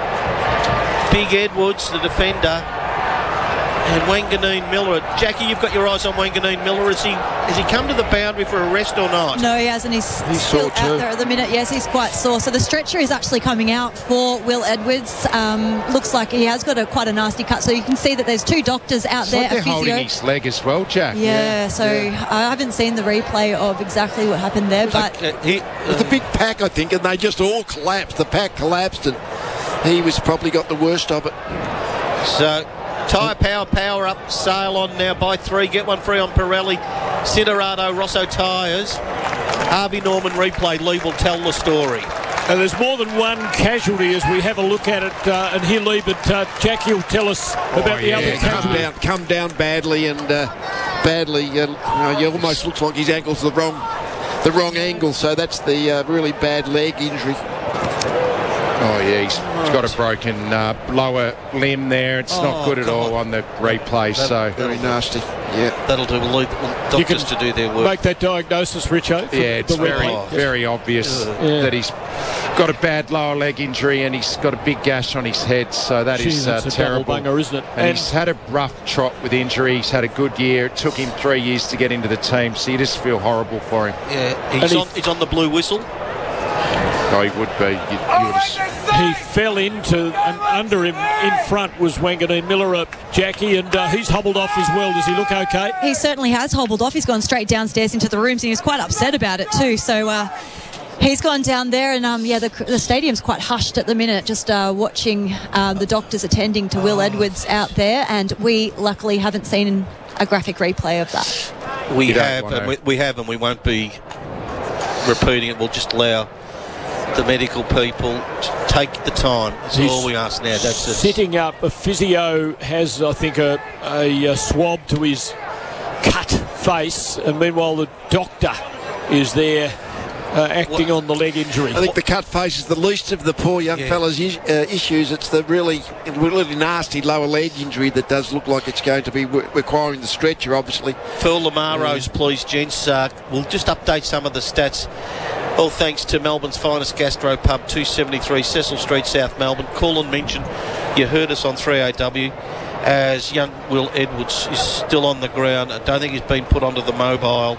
Speaker 3: Big Edwards, the defender, and Wanganeen Miller. Jackie, you've got your eyes on Wanganeen Miller. Is he, has he come to the boundary for a rest or not?
Speaker 5: No, he hasn't. He's,
Speaker 4: He's
Speaker 5: still
Speaker 4: sore
Speaker 5: out
Speaker 4: too.
Speaker 5: there at the minute. Yes, he's quite sore. So the stretcher is actually coming out for Will Edwards. Um, looks like he has got a quite a nasty cut. So you can see that there's two doctors out
Speaker 2: It's
Speaker 5: there.
Speaker 2: like they're
Speaker 5: a physio.
Speaker 2: holding his leg as well, Jack.
Speaker 5: Yeah,
Speaker 4: Yeah,
Speaker 5: so
Speaker 4: yeah.
Speaker 5: I haven't seen the replay of exactly what happened there, but
Speaker 3: Uh, he,
Speaker 4: It was a big pack, I think, and they just all collapsed. The pack collapsed, and he was probably got the worst of it.
Speaker 3: So, Tyre Power, power up, sale on now. Buy three, get one free on Pirelli, Cinderado, Rosso tyres. Harvey Norman replay. Lee will tell the story.
Speaker 1: And there's more than one casualty as we have a look at it, uh, and here, Lee, but uh, Jackie will tell us about the
Speaker 2: yeah,
Speaker 1: other
Speaker 2: come
Speaker 4: Come
Speaker 1: casualty.
Speaker 4: down, come down badly, and uh, badly. Uh, you know, it almost looks like his ankle's the wrong, the wrong angle. So that's the uh, really bad leg injury.
Speaker 2: Oh, yeah, he's got a broken uh, lower limb there. It's
Speaker 3: Oh,
Speaker 2: not good at
Speaker 3: come
Speaker 2: all
Speaker 3: on.
Speaker 2: on the replay, so...
Speaker 4: Very nasty. Yeah.
Speaker 3: That'll do Lee,
Speaker 1: You can
Speaker 3: doctors to do their work.
Speaker 1: Make that diagnosis, Richo. for
Speaker 2: Yeah, it's
Speaker 1: the
Speaker 2: very,
Speaker 1: replay.
Speaker 2: very obvious
Speaker 1: Yeah.
Speaker 2: that he's got a bad lower leg injury and he's got a big gash on his head, so that is
Speaker 1: Jeez,
Speaker 2: uh,
Speaker 1: it's a double
Speaker 2: terrible.
Speaker 1: banger, isn't it?
Speaker 2: And,
Speaker 1: And-
Speaker 2: he's had a rough trot with injury. He's had a good year. It took him three years to get into the team, so you just feel horrible for him.
Speaker 3: Yeah,
Speaker 1: And
Speaker 3: he's
Speaker 1: he-
Speaker 3: on, he's on the blue whistle.
Speaker 2: Oh, he would be. You, you would have,
Speaker 1: He fell into, and under him in front was Wanganeen Miller, uh, Jackie, and uh, he's hobbled off as well. Does he look okay?
Speaker 5: he certainly has hobbled off. He's gone straight downstairs into the rooms, and he's quite upset about it too. So uh, he's gone down there, and um, yeah, the, the stadium's quite hushed at the minute, just uh, watching uh, the doctors attending to Will Edwards out there, and we luckily haven't seen a graphic replay of that.
Speaker 3: We
Speaker 2: You don't
Speaker 3: have,
Speaker 2: wanna-
Speaker 3: and we, we have, and we won't be repeating it. We'll just allow the medical people to take the time. That's
Speaker 1: He's
Speaker 3: all we ask now. That's it.
Speaker 1: Sitting up, a physio has, I think, a, a, a swab to his cut face, and meanwhile the doctor is there uh, acting on the leg injury.
Speaker 4: I think the cut face is the least of the poor young
Speaker 3: Yeah.
Speaker 4: fella's is, uh, issues. It's the really, really nasty lower leg injury that does look like it's going to be w- requiring the stretcher, obviously.
Speaker 3: Phil Lamaros, please, gents. Uh, we'll just update some of the stats. All thanks to Melbourne's finest gastro pub, two seventy-three Cecil Street, South Melbourne. Call and mention you heard us on three A W. as young Will Edwards is still on the ground. I don't think he's been put onto the mobile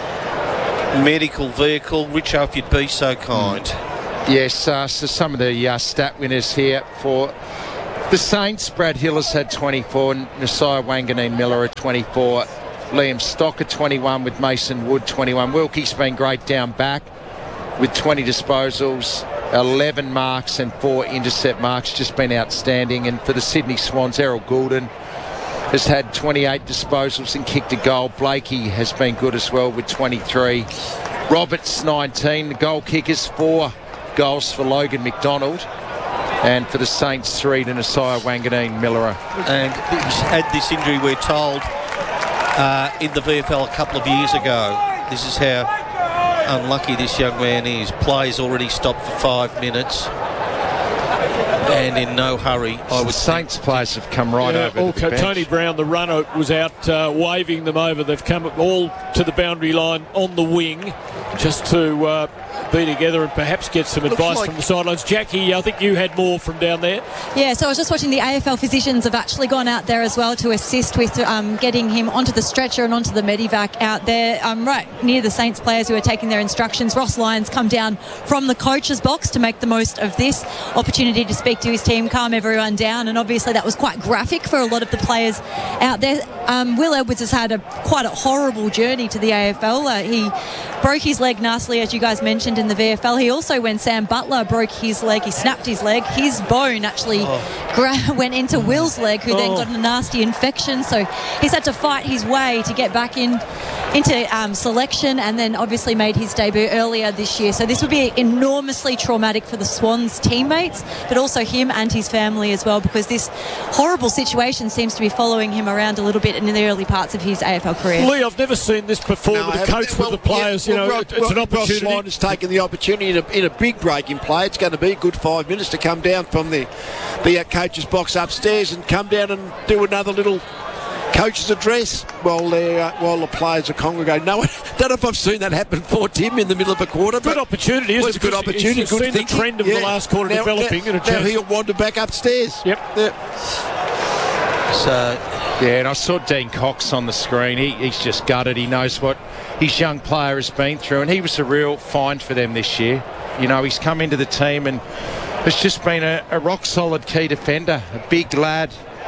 Speaker 3: medical vehicle. Richo, if you'd be so kind.
Speaker 2: Yes, uh, so some of the uh, stat winners here for the Saints. Brad Hillis had twenty-four, Nasiah Wanganeen Miller at twenty-four, Liam Stock at twenty-one with Mason Wood twenty-one. Wilkie's been great down back with twenty disposals, eleven marks and four intercept marks, just been outstanding. And for the Sydney Swans, Errol Goulden has had twenty-eight disposals and kicked a goal. Blakey has been good as well with twenty-three. Roberts nineteen, the goal kickers four goals for Logan McDonald, and for the Saints three to Nasiah Wanganeen Miller.
Speaker 3: And he's had this injury, we're told, uh, in the V F L a couple of years ago. This is how unlucky this young man is. Play's already stopped for five minutes and in no hurry. I would
Speaker 2: Saints think. Players have come right
Speaker 1: yeah,
Speaker 2: over
Speaker 1: all,
Speaker 2: to the bench.
Speaker 1: Tony Brown, the runner, was out uh, waving them over. They've come all to the boundary line on the wing just to uh, be together and perhaps get some
Speaker 4: Looks
Speaker 1: advice
Speaker 4: like
Speaker 1: from the sidelines. Jackie, I think you had more from down there.
Speaker 5: Yeah, so I was just watching the A F L physicians have actually gone out there as well to assist with um, getting him onto the stretcher and onto the Medivac out there, um, right near the Saints players who are taking their instructions. Ross Lyons come down from the coach's box to make the most of this opportunity to speak to his team, calm everyone down, and obviously that was quite graphic for a lot of the players out there. Um, Will Edwards has had a quite a horrible journey to the A F L. Uh, he broke his leg nastily, as you guys mentioned, in the V F L. He also, when Sam Butler broke his leg, he snapped his leg. His bone actually oh. gra- went into Will's leg, who oh. then got a nasty infection. So he's had to fight his way to get back in into um, selection, and then obviously made his debut earlier this year. So this would be enormously traumatic for the Swans teammates, but also him and his family as well, because this horrible situation seems to be following him around a little bit in the early parts of his A F L career.
Speaker 1: Lee, I've never seen this before
Speaker 4: No,
Speaker 1: with a coach
Speaker 4: well,
Speaker 1: with the players.
Speaker 4: Yeah,
Speaker 1: you know,
Speaker 4: well,
Speaker 1: it's
Speaker 4: well,
Speaker 1: an opportunity.
Speaker 4: Ross Lyon has taken the opportunity in a, in a big break in play. It's going to be a good five minutes to come down from the the uh, coach's box upstairs and come down and do another little coach's address while they uh, while the players are congregating. No, I don't know if I've seen that happen before, Tim, in the middle of a quarter.
Speaker 1: Good opportunity, isn't
Speaker 4: it? It was a good opportunity.
Speaker 1: He's
Speaker 4: good
Speaker 1: seen
Speaker 4: thinking.
Speaker 1: the trend of
Speaker 4: yeah.
Speaker 1: the last quarter
Speaker 4: now,
Speaker 1: developing.
Speaker 4: Now,
Speaker 1: and a
Speaker 4: now
Speaker 1: chance.
Speaker 4: he'll wander back upstairs.
Speaker 1: Yep.
Speaker 4: yep.
Speaker 3: So,
Speaker 2: yeah, and I saw Dean Cox on the screen. He, he's just gutted. He knows what his young player has been through, and he was a real find for them this year. You know, he's come into the team and has just been a, a rock-solid key defender, a big lad.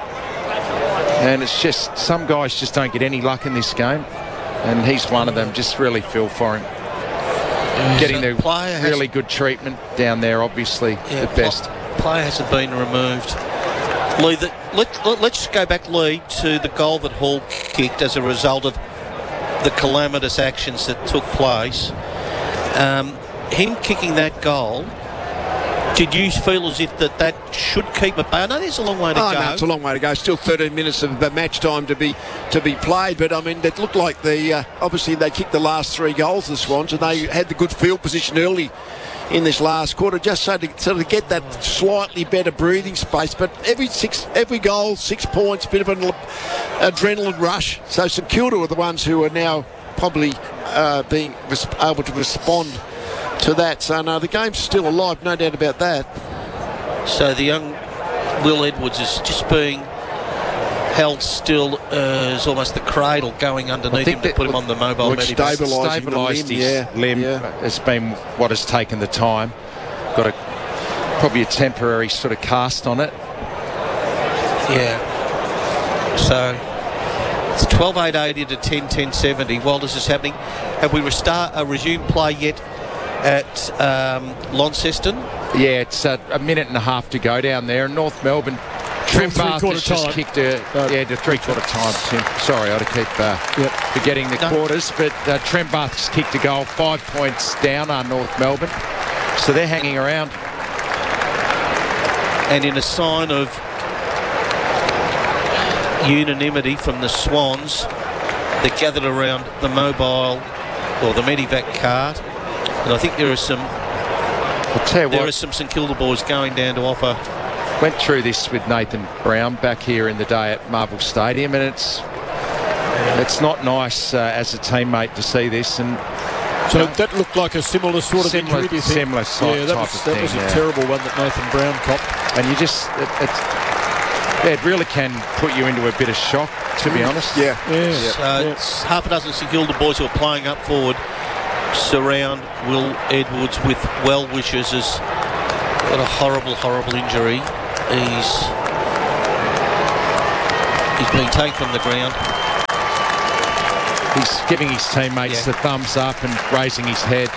Speaker 2: And it's just, some guys just don't get any luck in this game, and he's one of them. Just really feel for him. Yeah, Getting so the player really good treatment down there, obviously, yeah, at best.
Speaker 3: Player hasn't been removed. Lee, the, let, let, let's go back, Lee, to the goal that Hall kicked as a result of the calamitous actions that took place. Um, him kicking that goal, did you feel as if that, that should keep at bay? I know there's a long way to
Speaker 4: oh,
Speaker 3: go.
Speaker 4: No, it's a long way to go. Still thirteen minutes of uh, match time to be to be played. But I mean, it looked like the uh, obviously they kicked the last three goals, the Swans, and they had the good field position early in this last quarter, just so to, so to get that slightly better breathing space. But every six, every goal, six points, bit of an adrenaline rush. So St Kilda are the ones who are now probably uh, being res- able to respond to that. So no, the game's still alive, no doubt about that.
Speaker 3: So the young Will Edwards is just being held still uh, as almost the cradle going underneath him to put him on the mobile
Speaker 2: which
Speaker 3: medivac.
Speaker 2: Stabilised his
Speaker 4: yeah,
Speaker 2: limb
Speaker 4: yeah.
Speaker 2: has been what has taken the time. Got a probably a temporary sort of cast on it.
Speaker 3: Yeah. So it's twelve eight eighty to ten ten seventy. While this is happening, have we restart, uh, resumed play yet at um, Launceston?
Speaker 2: Yeah, it's a, a minute and a half to go down there. In North Melbourne, Trent Barth has just kicked a, uh, yeah, to three-quarter time, Tim. Sorry, I ought to keep uh,
Speaker 1: yep.
Speaker 2: forgetting the
Speaker 3: no.
Speaker 2: quarters, but uh, Trent Barth has kicked a goal, five points down on North Melbourne. So they're hanging around.
Speaker 3: And in a sign of unanimity from the Swans, they're gathered around the mobile or the Medivac cart. And I think there are some
Speaker 2: I'll tell you
Speaker 3: there
Speaker 2: what,
Speaker 3: are some St Kilda boys going down to offer.
Speaker 2: Went through this with Nathan Brown back here in the day at Marvel Stadium, and it's it's not nice uh, as a teammate to see this. And
Speaker 1: so uh, that looked like a similar sort of
Speaker 2: similar,
Speaker 1: injury, do you think?
Speaker 2: similar type,
Speaker 1: yeah, that
Speaker 2: type
Speaker 1: was,
Speaker 2: of
Speaker 1: that
Speaker 2: thing.
Speaker 1: was a
Speaker 2: yeah.
Speaker 1: terrible one that Nathan Brown copped.
Speaker 2: And you just it, it's Yeah, it really can put you into a bit of shock, to be honest.
Speaker 4: Yeah.
Speaker 3: yeah. So yeah. It's half a dozen St Kilda boys who are playing up forward surround Will Edwards with well wishes. Has got a horrible, horrible injury. He's he's been taken from the ground.
Speaker 2: He's giving his teammates
Speaker 3: Yeah.
Speaker 2: the thumbs up and raising his head.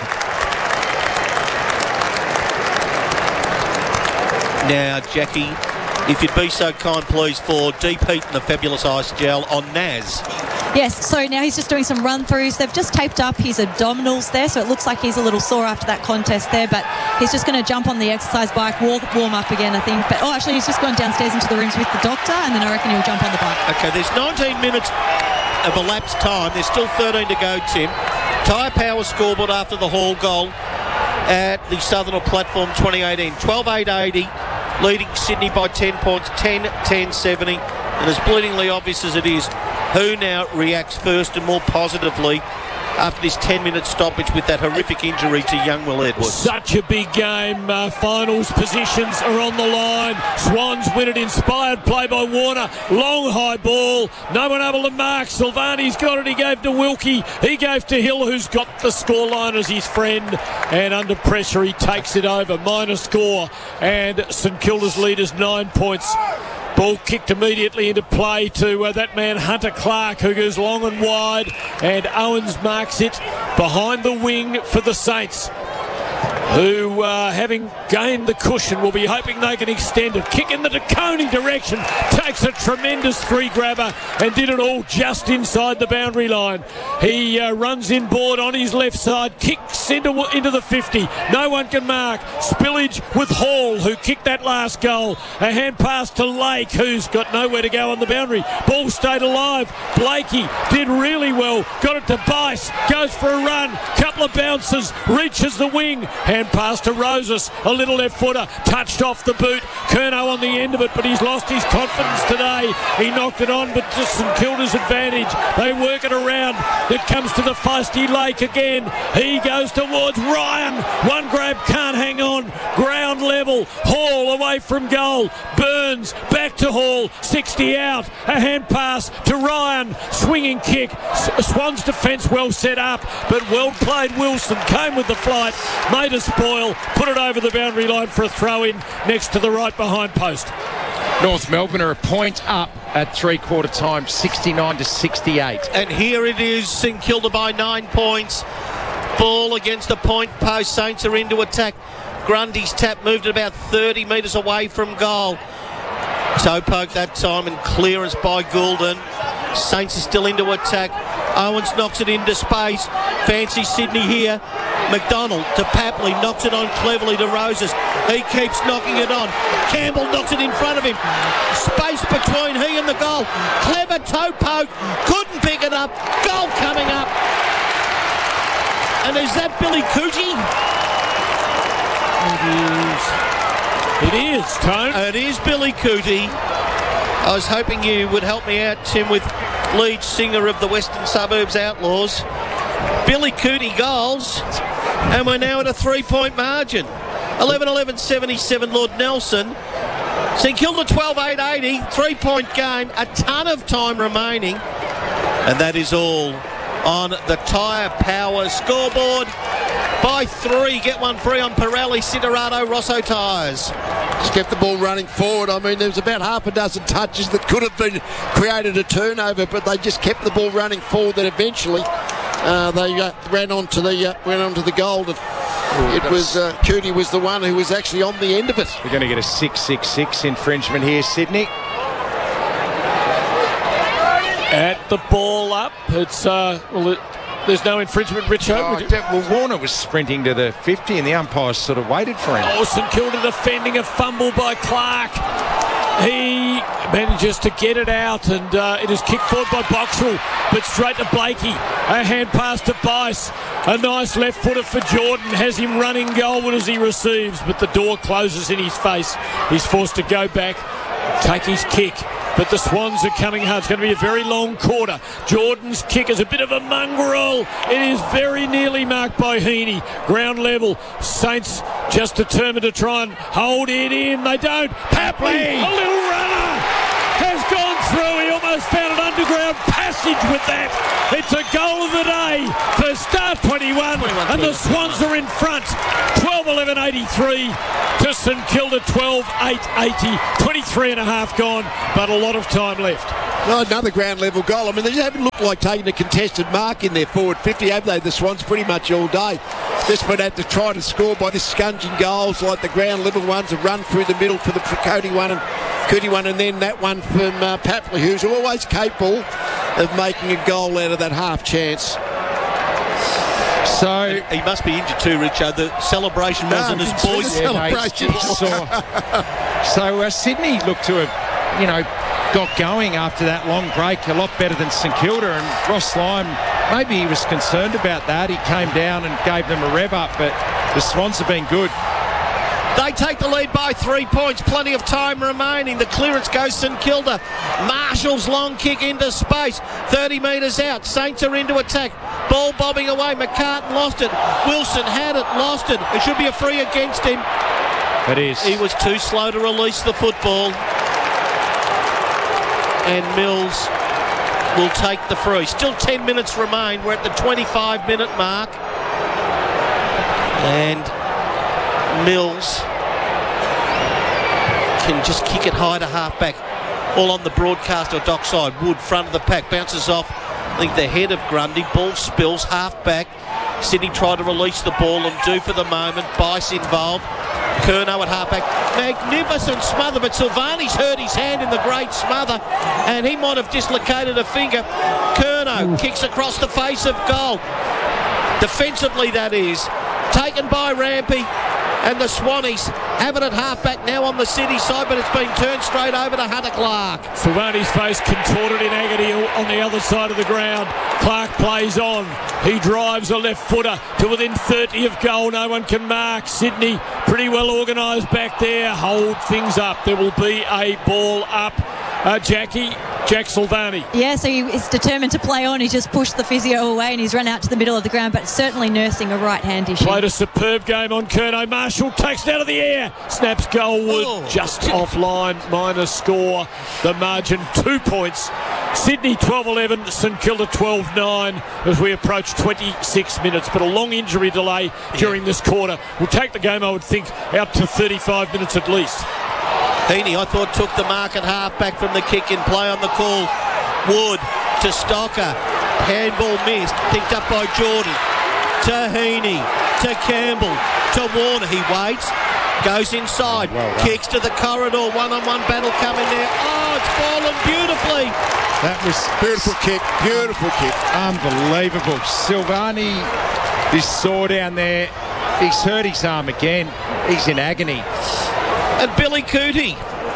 Speaker 3: Now, Jackie, if you'd be so kind, please, for Deep Heat and the Fabulous Ice Gel on Naz.
Speaker 5: Yes, so now he's just doing some run-throughs. They've just taped up his abdominals there, so it looks like he's a little sore after that contest there, but he's just going to jump on the exercise bike, walk, warm up again, I think. But, oh, actually, he's just gone downstairs into the rooms with the doctor, and then I reckon he'll jump on the bike.
Speaker 3: Okay, there's nineteen minutes of elapsed time. There's still thirteen to go, Tim. Tyre Power scoreboard after the Hall goal at the Southern Platform twenty eighteen. twelve eight eighty, leading Sydney by ten points, ten ten seventy. And as bleedingly obvious as it is, who now reacts first and more positively after this ten-minute stoppage with that horrific injury to young Will Edwards?
Speaker 1: Such a big game. Uh, finals positions are on the line. Swans win it. Inspired play by Warner. Long high ball. No one able to mark. Silvani's got it. He gave to Wilkie. He gave to Hill, who's got the scoreline as his friend. And under pressure, he takes it over. Minor score. And St Kilda's lead is nine points. Ball kicked immediately into play to uh, that man Hunter Clark, who goes long and wide, and Owens marks it behind the wing for the Saints, who, uh, having gained the cushion, will be hoping they can extend it. Kick in the De Coney direction, takes a tremendous three grabber and did it all just inside the boundary line. He uh, runs inboard on his left side, kicks into, into the fifty. No one can mark. Spillage with Hall, who kicked that last goal. A hand pass to Lake, who's got nowhere to go on the boundary. Ball stayed alive. Blakey did really well. Got it to Bice, goes for a run. Couple of bounces, reaches the wing. Hand pass to Roses, a little left footer, touched off the boot. Curnow on the end of it, but he's lost his confidence today. He knocked it on, but to St Kilda's advantage. They work it around. It comes to the feisty Lake again. He goes towards Ryan. One grab, can't hang on. Ground level. Hall away from goal. Burns back to Hall. sixty out. A hand pass to Ryan. Swinging kick. Swans defence well set up, but well played. Wilson came with the flight, made a spoil, put it over the boundary line for a throw in next to the right behind post.
Speaker 2: North Melbourne are a point up at three-quarter time, sixty-nine to sixty-eight.
Speaker 3: And here it is, St Kilda by nine points. Ball against the point post. Saints are into attack. Grundy's tap moved about thirty metres away from goal. Toe poke that time and clearance by Goulden. Saints are still into attack. Owens knocks it into space. Fancy Sydney here. McDonald to Papley, knocks it on cleverly to Roses. He keeps knocking it on. Campbell knocks it in front of him. Space between he and the goal. Clever toe poke. Couldn't pick it up. Goal coming up. And is that Billy Cootie?
Speaker 1: It is. It is, Tone.
Speaker 3: It is Billy Cootie. I was hoping you would help me out, Tim, with lead singer of the Western Suburbs Outlaws. Billy Cootie goals, and we're now at a three-point margin. eleven eleven seventy-seven, Lord Nelson. St Kilda twelve eight eighty, three-point game, a ton of time remaining. And that is all on the Tyre Power scoreboard. By three, get one free on Pirelli, Siderato, Rosso tyres.
Speaker 4: Just kept the ball running forward. I mean, there was about half a dozen touches that could have been created a turnover, but they just kept the ball running forward. That eventually uh, they uh, ran onto the uh, ran onto the goal. And it was uh, Cootie was the one who was actually on the end of it.
Speaker 2: We're going to get a six six six infringement here, Sydney.
Speaker 1: At the ball up, it's uh, well, it, there's no infringement, Richo.
Speaker 2: Oh, well, Warner was sprinting to the fifty and the umpires sort of waited for him.
Speaker 1: Oh, St Kilda defending a fumble by Clark. He manages to get it out, and uh, it is kicked forward by Boxall, but straight to Blakey. A hand pass to Bice. A nice left footer for Jordan. Has him running goalward as he receives, but the door closes in his face. He's forced to go back, take his kick. But the Swans are coming hard. It's going to be a very long quarter. Jordan's kick is a bit of a mongrel. It is very nearly marked by Heaney. Ground level. Saints just determined to try and hold it in. They don't. Papley, a little runner. almost found an underground passage with that. It's a goal of the day for Star twenty-one, and the Swans are in front. twelve eleven eighty-three to St Kilda, twelve eight eighty. twenty-three and a half gone, but a lot of time left.
Speaker 4: Oh, another ground level goal. I mean, they haven't looked like taking a contested mark in their forward fifty, have they? The Swans pretty much all day. Just been had to try to score by the scunging goals, like the ground level ones, a run through the middle for the Cody one and Cootie one, and then that one from uh, Papley, who's always capable of making a goal out of that half chance.
Speaker 2: So
Speaker 3: he must be injured too, Richo. The celebration
Speaker 4: No,
Speaker 3: wasn't as
Speaker 4: it's
Speaker 3: boys'
Speaker 4: a celebration.
Speaker 2: So, so uh, Sydney looked to have, you know, got going after that long break a lot better than St Kilda, and Ross Lyon, maybe he was concerned about that. He came down and gave them a rev up, but the Swans have been good.
Speaker 3: They take the lead by three points. Plenty of time remaining. The clearance goes St Kilda. Marshall's long kick into space. thirty metres out. Saints are into attack. Ball bobbing away. McCartan lost it. Wilson had it, lost it. It should be a free against him.
Speaker 2: It is.
Speaker 3: He was too slow to release the football. And Mills will take the free. Still ten minutes remain. We're at the twenty-five minute mark. And Mills can just kick it high to half-back. All on the broadcast or dockside. Wood, front of the pack, bounces off, I think, the head of Grundy. Ball spills, half-back. Sydney tried to release the ball and do for the moment. Bice involved. Curnow at half-back. Magnificent smother, but Silvani's hurt his hand in the great smother, and he might have dislocated a finger. Curnow kicks across the face of goal. Defensively, that is. Taken by Rampy. And the Swannies have it at half-back now on the City side, but it's been turned straight over to Hunter Clark.
Speaker 1: Silvani's face contorted in agony on the other side of the ground. Clark plays on. He drives a left footer to within thirty of goal. No one can mark. Sydney pretty well organised back there. Hold things up. There will be a ball up. Uh, Jackie, Jack Silvani.
Speaker 5: Yeah, so he is determined to play on. He just pushed the physio away and he's run out to the middle of the ground, but certainly nursing a right hand issue.
Speaker 1: Played a superb game on Curnow. Marshall takes it out of the air. Snaps goalward, oh. just offline. Minus score. The margin, two points. Sydney twelve eleven, St Kilda twelve nine as we approach twenty-six minutes. But a long injury delay during yeah. this quarter will take the game, I would think, out to thirty-five minutes at least.
Speaker 3: Heaney, I thought, took the mark at half-back from the kick in play on the call. Wood to Stocker. Handball missed. Picked up by Jordan. To Heaney. To Campbell. To Warner. He waits. Goes inside. Well kicks to the corridor. One-on-one battle coming there. Oh, it's fallen beautifully.
Speaker 2: That was
Speaker 4: beautiful kick. Beautiful kick.
Speaker 2: Unbelievable. Silvani is sore down there. He's hurt his arm again. He's in agony.
Speaker 3: And Billy Cootie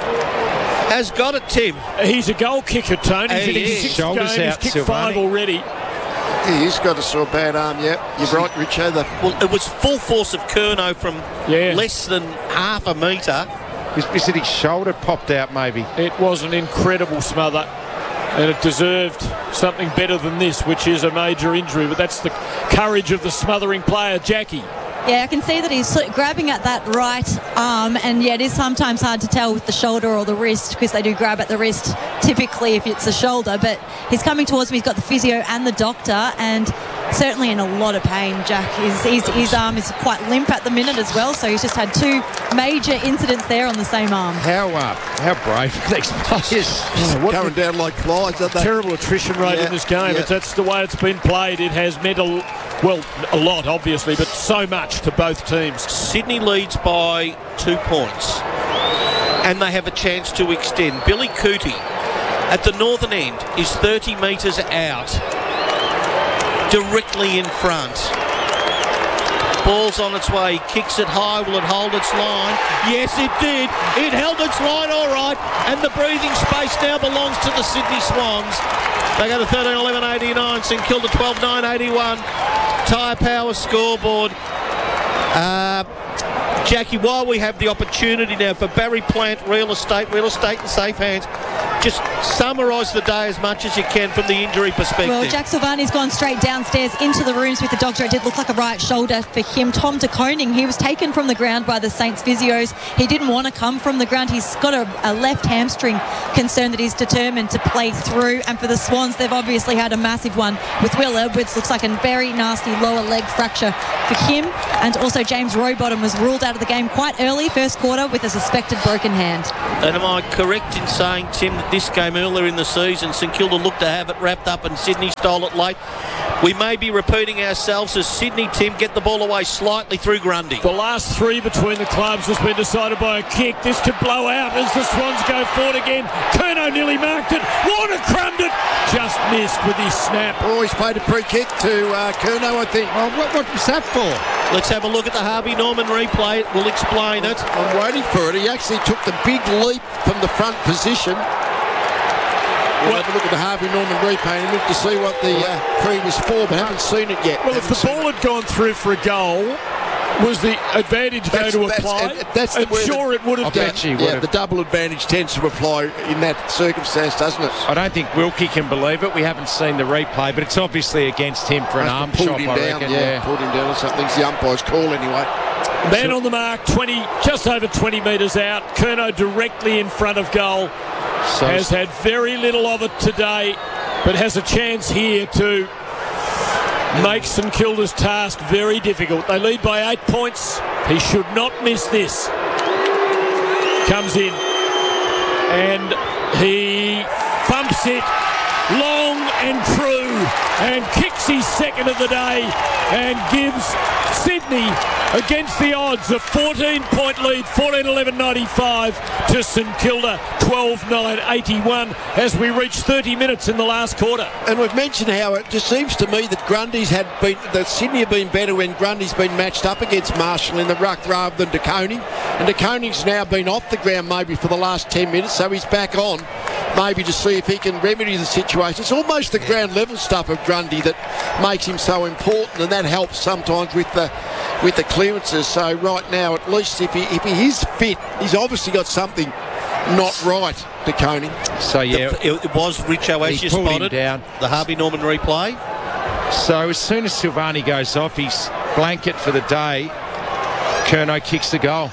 Speaker 3: has got it, Tim.
Speaker 1: He's a goal kicker, Tony. He's
Speaker 3: he
Speaker 1: in his
Speaker 3: is.
Speaker 1: sixth
Speaker 2: Shoulders
Speaker 1: game.
Speaker 2: out,
Speaker 1: He's kicked five already.
Speaker 4: He's got a sore bad arm, yep. You're right, Richo. The...
Speaker 3: Well, it was full force of Curnow from
Speaker 1: yeah.
Speaker 3: less than half a metre.
Speaker 2: Is it his shoulder popped out, maybe?
Speaker 1: It was an incredible smother, and it deserved something better than this, which is a major injury. But that's the courage of the smothering player, Jackie.
Speaker 5: Yeah, I can see that he's grabbing at that right arm, and yeah, it is sometimes hard to tell with the shoulder or the wrist, because they do grab at the wrist typically if it's the shoulder, but he's coming towards me. He's got the physio and the doctor, and certainly in a lot of pain, Jack. His, his, his arm is quite limp at the minute as well, so he's just had two major incidents there on the same arm.
Speaker 2: How uh, how brave are these players?
Speaker 4: Oh, going down like flies, aren't they?
Speaker 1: Terrible attrition rate
Speaker 4: yeah,
Speaker 1: in this game.
Speaker 4: Yeah.
Speaker 1: But that's the way it's been played. It has meant a, well, a lot, obviously, but so much to both teams.
Speaker 3: Sydney leads by two points, and they have a chance to extend. Billy Cootie at the northern end is thirty metres out, directly in front. Ball's on its way, kicks it high. Will it hold its line? Yes, it did. It held its line all right, and the breathing space now belongs to the Sydney Swans. They go to thirteen eleven eighty-nine, St Kilda twelve nine eighty-one. Tyre Power scoreboard. Uh, Jackie, while we have the opportunity now for Barry Plant Real Estate, Real Estate in safe hands, just summarise the day as much as you can from the injury perspective.
Speaker 5: Well, Jack Silvani's gone straight downstairs into the rooms with the doctor. It did look like a right shoulder for him. Tom De Koning, he was taken from the ground by the Saints physios. He didn't want to come from the ground. He's got a, a left hamstring concern that he's determined to play through. And for the Swans, they've obviously had a massive one with Will Edwards. Looks like a very nasty lower leg fracture for him. And also James Rowbottom was ruled out of the game quite early, first quarter, with a suspected broken hand.
Speaker 3: And am I correct in saying, Tim, that this game earlier in the season, St Kilda looked to have it wrapped up and Sydney stole it late? We may be repeating ourselves as Sydney, Tim, get the ball away slightly through Grundy.
Speaker 1: The last three between the clubs has been decided by a kick. This could blow out as the Swans go forward again. Curnow nearly marked it. Warner crumbed it. Just missed with his snap.
Speaker 4: Oh, he's played a free kick to uh, Curnow, I think.
Speaker 2: Oh, what, what was that for?
Speaker 3: Let's have a look at the Harvey Norman replay. We'll explain it.
Speaker 4: I'm waiting for it. He actually took the big leap from the front position. We'll have a look at the Harvey Norman replay and look to see what the uh, free was for, but haven't seen it yet.
Speaker 1: Well, if the ball had gone through for a goal, was the advantage going to
Speaker 4: that's,
Speaker 1: apply?
Speaker 4: uh, that's
Speaker 1: I'm
Speaker 4: the
Speaker 1: sure it would have done.
Speaker 4: Yeah, the double advantage tends to apply in that circumstance, doesn't it?
Speaker 2: I don't think Wilkie can believe it. We haven't seen the replay, but it's obviously against him for an arm
Speaker 4: pulled
Speaker 2: shot,
Speaker 4: him
Speaker 2: I
Speaker 4: down,
Speaker 2: reckon.
Speaker 4: yeah,
Speaker 2: Yeah.
Speaker 4: pulled him down or something. It's the umpire's call anyway.
Speaker 1: Man on the mark, twenty, just over twenty metres out. Curnow directly in front of goal.
Speaker 2: So
Speaker 1: has had very little of it today, but has a chance here to make St Kilda's task very difficult. They lead by eight points. He should not miss this. Comes in and he thumps it long and true and kicks his second of the day and gives Sydney, against the odds, a fourteen point lead, fourteen eleven ninety-five to St Kilda, twelve nine eighty-one as we reach thirty minutes in the last quarter.
Speaker 4: And we've mentioned how it just seems to me that Grundy's had been, that Sydney have been better when Grundy's been matched up against Marshall in the ruck rather than De Koning. And De Koning's now been off the ground maybe for the last ten minutes, so he's back on, maybe to see if he can remedy the situation. It's almost the ground level stuff of Grundy that makes him so important, and that helps sometimes with the with the clearances. So right now, at least if he if he is fit, he's obviously got something not right, De Koning.
Speaker 2: So yeah,
Speaker 3: the, it was Richo, as
Speaker 2: he
Speaker 3: you
Speaker 2: pulled him
Speaker 3: spotted,
Speaker 2: down.
Speaker 3: The Harvey Norman replay.
Speaker 2: So as soon as Silvani goes off his blanket for the day, Curnow kicks the goal.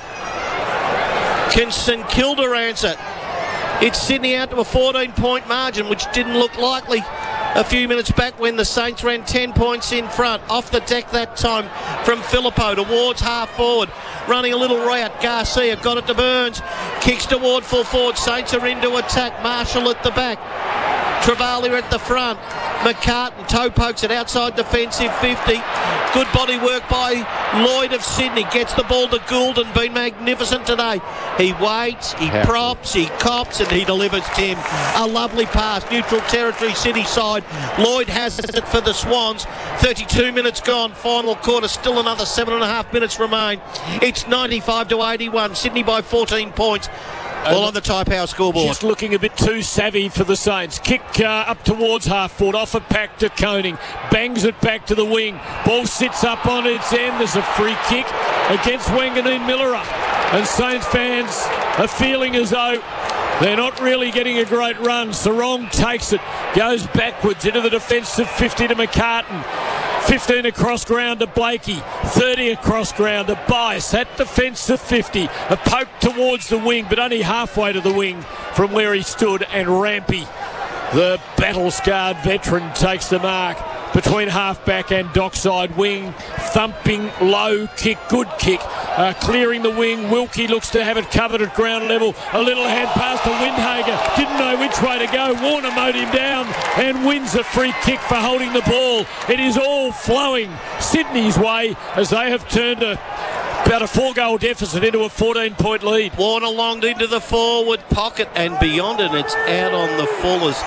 Speaker 3: Can St Kilda answer? It's Sydney out to a fourteen point margin, which didn't look likely a few minutes back when the Saints ran ten points in front. Off the deck that time from Filippo towards half forward. Running a little route. Garcia got it to Burns. Kicks toward full forward. Saints are into attack. Marshall at the back. Travalia at the front. McCartan toe pokes it outside defensive fifty. Good body work by Lloyd of Sydney. Gets the ball to Goulden. Been magnificent today. He waits, he
Speaker 2: Yeah.
Speaker 3: props, he cops, and he delivers, Tim. A lovely pass. Neutral territory, City side. Lloyd has it for the Swans. thirty-two minutes gone. Final quarter. Still another seven and a half minutes remain. It's ninety-five to eighty-one. Sydney by fourteen points. All on the Tyre Power scoreboard.
Speaker 1: Just looking a bit too savvy for the Saints. Kick uh, up towards half forward. Off it back to Koning. Bangs it back to the wing. Ball sits up on its end. There's a free kick against Wanganeen Millera. And Saints fans are feeling as though they're not really getting a great run. Sarong takes it. Goes backwards into the defensive fifty to McCartan. fifteen across ground to Blakey, thirty across ground to Bice at defensive fifty, a poke towards the wing but only halfway to the wing from where he stood, and Rampy, the battle-scarred veteran, takes the mark between half-back and dockside wing. Thumping, low kick, good kick, uh, clearing the wing. Wilkie looks to have it covered at ground level. A little hand pass to Windhager. Didn't know which way to go. Warner mowed him down and wins a free kick for holding the ball. It is all flowing Sydney's way as they have turned a about a four-goal deficit into a fourteen point lead.
Speaker 3: Warner longed into the forward pocket and beyond, and it's out on the full as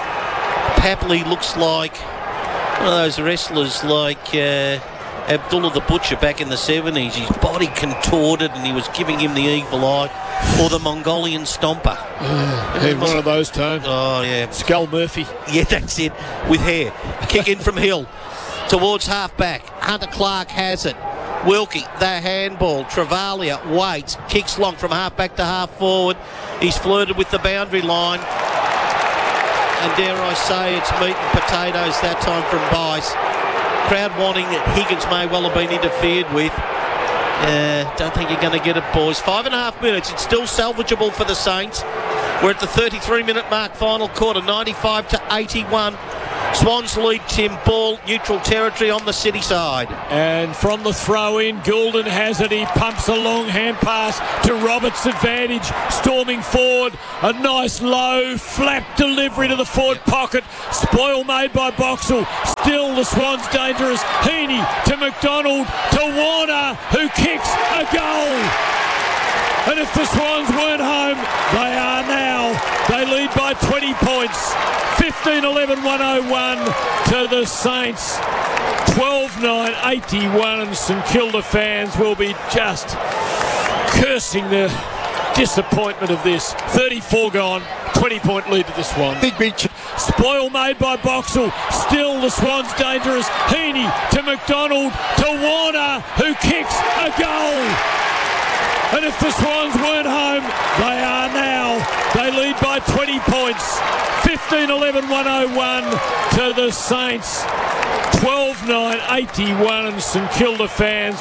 Speaker 3: Papley looks like one of those wrestlers like uh, Abdullah the Butcher back in the seventies. His body contorted and he was giving him the evil eye, or the Mongolian Stomper.
Speaker 1: Yeah, one of those, Tone.
Speaker 3: Oh, yeah.
Speaker 1: Skull Murphy.
Speaker 3: Yeah, that's it, with hair. Kick in from Hill towards half-back. Hunter Clark has it. Wilkie, the handball. Travalia waits, kicks long from half-back to half-forward. He's flirted with the boundary line. and dare I say it's meat and potatoes that time from Bice. Crowd wanting that Higgins may well have been interfered with. Uh, don't think you're going to get it, boys. Five and a half minutes. It's still salvageable for the Saints. We're at the thirty-three minute mark, final quarter, ninety-five to eighty-one. Swans lead, Tim. Ball, neutral territory on the City side.
Speaker 1: And from the throw-in, Goulden has it. He pumps a long hand pass to Roberts' advantage. Storming forward. A nice low, flap delivery to the forward pocket. Spoil made by Boxall. Still the Swans dangerous. Heaney to McDonald to Warner, who kicks a goal. And if the Swans weren't home, they are now. They lead by twenty points. fifteen eleven one oh one to the Saints. twelve nine eighty-one, and St Kilda fans will be just cursing the disappointment of this. thirty-four gone, twenty point lead to the Swans.
Speaker 4: Big beach.
Speaker 1: Spoil made by Boxall. Still the Swans dangerous. Heaney to McDonald to Warner, who kicks a goal. And if the Swans weren't home, they are now. They lead by twenty points. fifteen eleven one oh one to the Saints. twelve nine eighty-one, and St Kilda fans